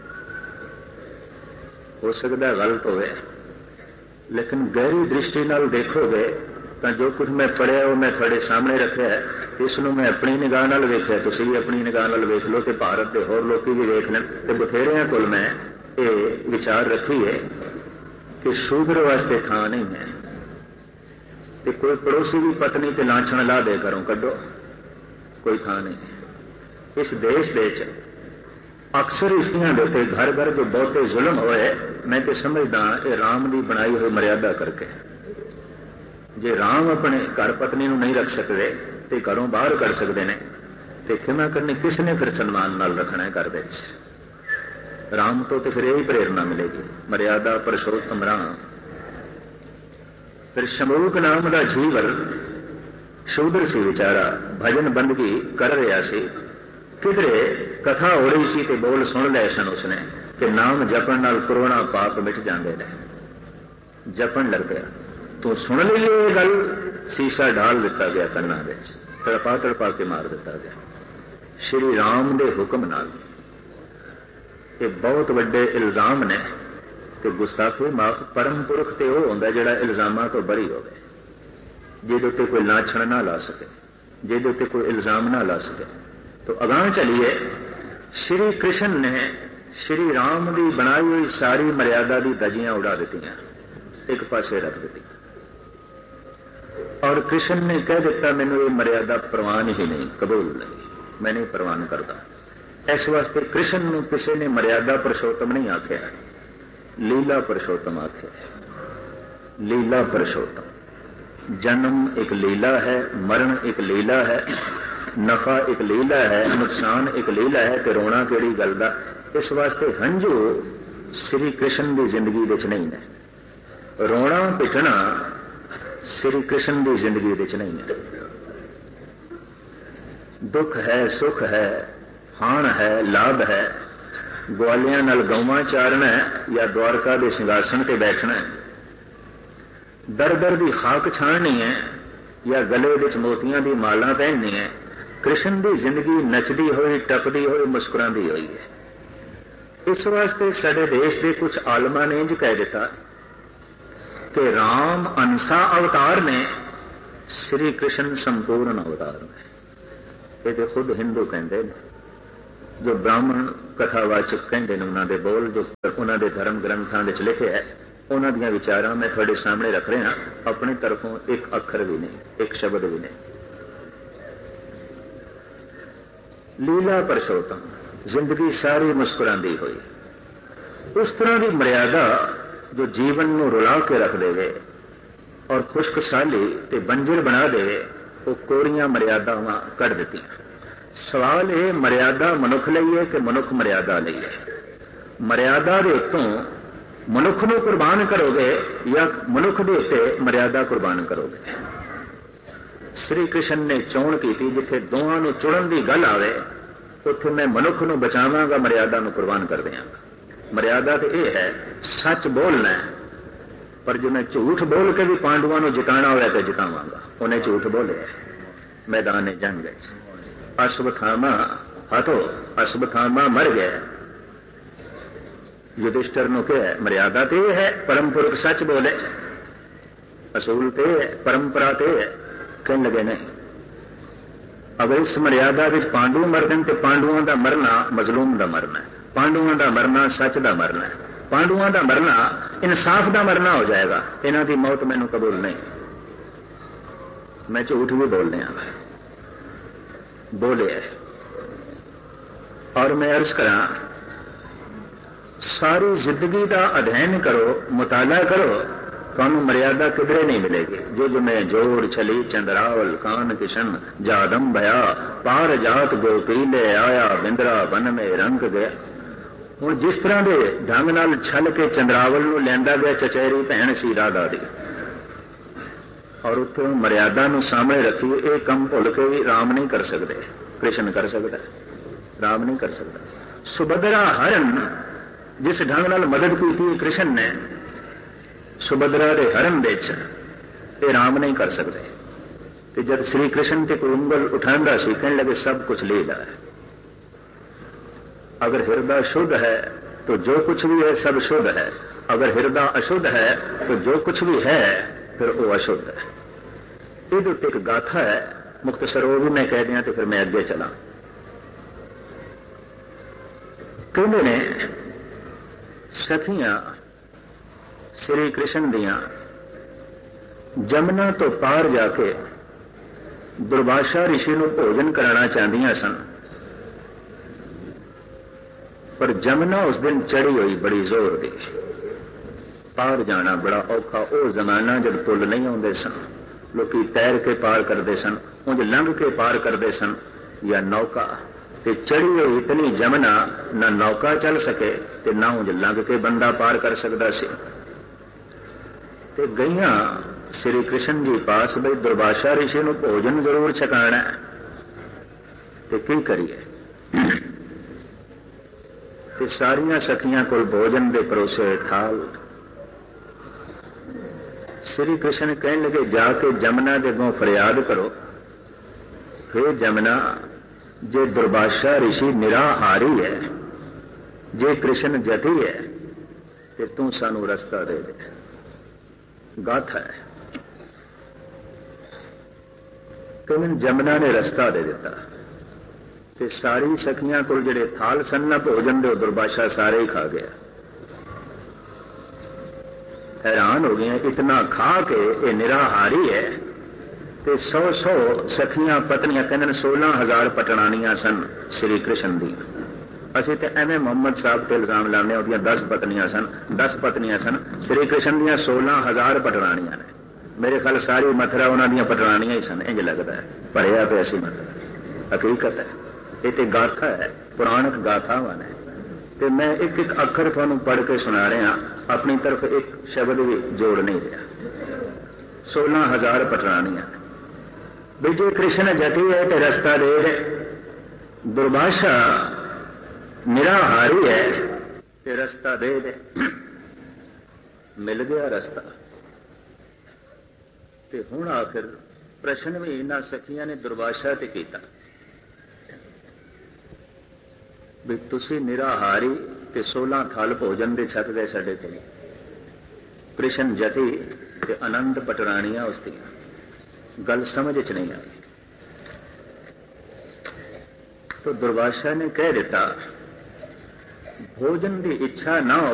हो सकता गलत होवे, लेकिन गहरी दृष्टि नाल देखोगे तो जो कुछ मैं पढ़िया वो मैं थोड़े सामने रखा है, इसनूं मैं अपनी निगाह नाल वेखिया, तुसी भी अपनी निगाह नाल वेख लो, ते भारत के होर लोग भी वेख लें। ते बथेरियां कोल मैं ये विचार रखी है कि शूद्र वास्ते थां नहीं है, ते कोई पड़ोसी भी पत्नी ते लाछण ला दे घरों कड्डो, कोई थां नहीं है। इस देश दे अक्सर स्त्रियां देते घर घर जो बहुते जुल्म होए, मैं तो समझदा ये राम की बनाई हुई मर्यादा करके। जे राम अपने घर पत्नी नूं नहीं रख सकते तो घरों बाहर कर सकते हैं, तो खिमा करनी किसने फिर सन्मान नाल रखना है घर विच? राम तो फिर यही प्रेरणा मिलेगी, मर्यादा पुरुषोत्तम राम। फिर शंभूक नाम का जीवर शूद्र सी बेचारा, भजन बंदगी कर रहा सी, किधरे कथा हो रही सी ते बोल सुन लए सन उसने कि नाम जपण नाल करोड़ां पाप मिट जाते ने। जपण लग गया, तो सुन ली ये गल, शीशा डाल दिता गया कन्ना विच, तड़पा तड़पा के मार दिता गया श्री राम दे हुक्म नाल। ये बहुत वड्डे इल्जाम ने कि गुस्ताखी परम पुरख ते वो हुंदा जिहड़ा इल्जामां तो बरी होवे, जिहदे उत्ते कोई लाछण ना ला सके, जिहदे उत्ते कोई इल्जाम ना ला सके। तो अगां चलिए, श्री कृष्ण ने श्री राम की बनाई हुई सारी मर्यादा की दजियां उड़ा दित्तियां, एक पासे रख दी, और कृष्ण ने कह दिता मैनूं ये मर्यादा प्रवान ही नहीं, कबूल नहीं, मैं नहीं प्रवान करता। इस वास्ते कृष्ण नूं किसी ने मर्यादा पुरुषोत्तम नहीं आख्या, लीला पुरुषोत्तम आख्या। लीला पुरुषोत्तम, जन्म एक लीला है, मरण एक लीला है, नफा एक लीला है, नुकसान एक लीला है, ते रोना केड़ी गल दा? इस वास्ते हंझू श्री कृष्ण की जिंदगी विच नहीं है, रोना पिटना श्री कृष्ण की जिंदगी विच नहीं है। दुख है, सुख है, हाण है, लाभ है, ग्वालियां नाल गौवां चारना है या द्वारका के सिंघासन ते बैठना है, दर दर की खाक छाणनी है या गले विच मोतियां दी माला पहननी है। कृष्ण की जिंदगी नचदी हुई, टपदी हुई, मुस्कुराती हुई है। इस वास्ते साडे देश के कुछ आलमा ने इंज कह दिता कि राम अंसा अवतार ने, श्री कृष्ण संपूर्ण अवतार ने। ये खुद हिंदू कहते हैं, जो ब्राह्मण कथावाचक कहते हैं उन्होंने दे बोल, जो उन्होंने धर्म ग्रंथों में लिखे है, उन्होंने विचार मैं थोड़े सामने रख रहा, अपनी तरफों एक अखर भी नहीं, एक शब्द भी नहीं। लीला परशोत्तम, जिंदगी सारी मुस्कुराती हुई, उस तरह की मर्यादा जो जीवन को रुला के रख देवे और खुश्क साली ते बंजर बना देवे, वो कोरियां मर्यादावां कढ़ दित्ती। सवाल ये मर्यादा मनुख लई है कि मनुख मर्यादा लई है? मर्यादा के उत्तों मनुख को कुर्बान करोगे या मनुख के उत्ते मर्यादा कुर्बान करोगे? श्री कृष्ण ने चोण की थी, जिथे दोहां नूं चुड़न की गल आवे उत्थे मैं मनुख को बचावांगा, मर्यादा को कुर्बान कर देंगा। मर्यादा तो यह है सच बोलना है, पर जो मैं झूठ बोल के भी पांडवों को जिताना हो तो जितावांगा। उन्हें झूठ बोले मैदान जंग, अश्वत्थामा हतो, अश्वत्थामा मर गया। युधिष्ठिर ने क्या है? मर्यादा तो यह है परम पुरख सच बोले, असूल तो है, परंपरा तो है। कहने लगे नहीं, अगर इस मर्यादा विच पांडु मरदन तो पांडवों का मरना मजलूम का मरना है, पांडवों का मरना सच का मरना है, पांडवों का मरना इंसाफ का मरना हो जाएगा। इन्हां दी मौत मैनू कबूल नहीं, मैं झूठ भी बोल रहा बोले। और मैं अर्ज करा, सारी जिंदगी का अध्ययन करो, मुताला करो, तुहानू मर्यादा किधरे नहीं मिलेगी। जो मैं जोड़ छली चंद्रावल कान किशन जादम भया, पार जात गोपीले आया बिंदरा बन में रंग गया। हुण जिस तरह के ढंग नाल छल के चंद्रावल नूं लियांदा गया, चचेरी भैण सी राधा दी, और उत्थों मर्यादा नूं सामने रखी। ये कम भुल के भी राम नहीं कर सकते, कृष्ण कर सकता, राम नहीं कर सकता। सुभद्रा हरण जिस ढंग नाल मदद की थी कृष्ण ने, सुभद्रा के हरण विच ये राम नहीं कर सकते। तो जब श्री कृष्ण ते कोई उंगल उठांदा सी, कहने लगे सब कुछ लीला है। अगर हृदय शुद्ध है तो जो कुछ भी है सब शुद्ध है, अगर हृदय अशुद्ध है तो जो कुछ भी है फिर वो अशुद्ध है। ये एक गाथा है, मुख्तसर वो भी मैं कह दिया तो फिर मैं अगे चला। कहते ने सखियां श्री कृष्ण दियां जमुना तो पार जाके दुर्वासा ऋषि को भोजन कराना चाहदियां सन, पर जमुना उस दिन चढ़ी हुई बड़ी जोर दी। पार जाना बड़ा औखा। वो जमाना जब पुल नहीं आते सन, लोग तैर के पार करते सन, उंज लंघ के पार करते सन या नौका। ते चढ़ी हुई इतनी जमुना, ना नौका चल सके ते ना उंज लंघ के बंदा पार कर सकता सी। ते गईयां श्री कृष्ण जी पास, बई दुर्वासा ऋषि को भोजन जरूर छकाना है, ते की करिए? ते सारियां सखियां कोल भोजन दे परोसे थाल। श्री कृष्ण कहने लगे जाके जमुना दे अगों फरियाद करो, हे जमुना, जे दुर्वासा ऋषि निराहारी है, जे कृष्ण जति है, ते तू सानू रस्ता दे दे। गाथा है कि जमुना ने रस्ता दे दिता, ते सारी सखियां को जिहड़े थाल सन ना भोजन दे, दुर्वासा सारे ही खा गया। हैरान हो गए, इतना खा के ये निराहारी है। ते 100 सखियां पत्नियां, कहते 16,000 पटरानियां सन श्री कृष्ण दी। असीं ते एवं मोहम्मद साहब ते इल्जाम लाने, उहदियां 10 पत्नियां सन, 10 पत्नियां सन। श्री कृष्ण दियां 16,000 पटरानियां ने। मेरे ख्याल सारी मथुरा उन्हां दियां पटरानियां ही सन, इंज लगदा है, भरिया पे ऐसी मथुरा। हकीकत है, ये तो गाथा है, पुराणक गाथावां ने। ते मैं एक एक अखर तुहानूं पढ़ के सुना रहा, अपनी तरफ एक शब्द भी जोड़ नहीं रहा। 16,000 पटरानियां। विजय कृष्ण जति है तो रस्ता दे दे, दुर्भाषा निराहारी है तो रस्ता दे दे। मिल गया रस्ता। ते हुण आखिर प्रश्न भी इन्हां सखियां ने दुर्वासा ते कीता भी तुसी निराहारी ते 16 थल भोजन दे छक गए साडे कोल। कृष्ण जति ते आनंद पटराणियां उसदियां गल समझ च नहीं आई। तो दुर्वासा ने कह दिता भोजन की इच्छा ना हो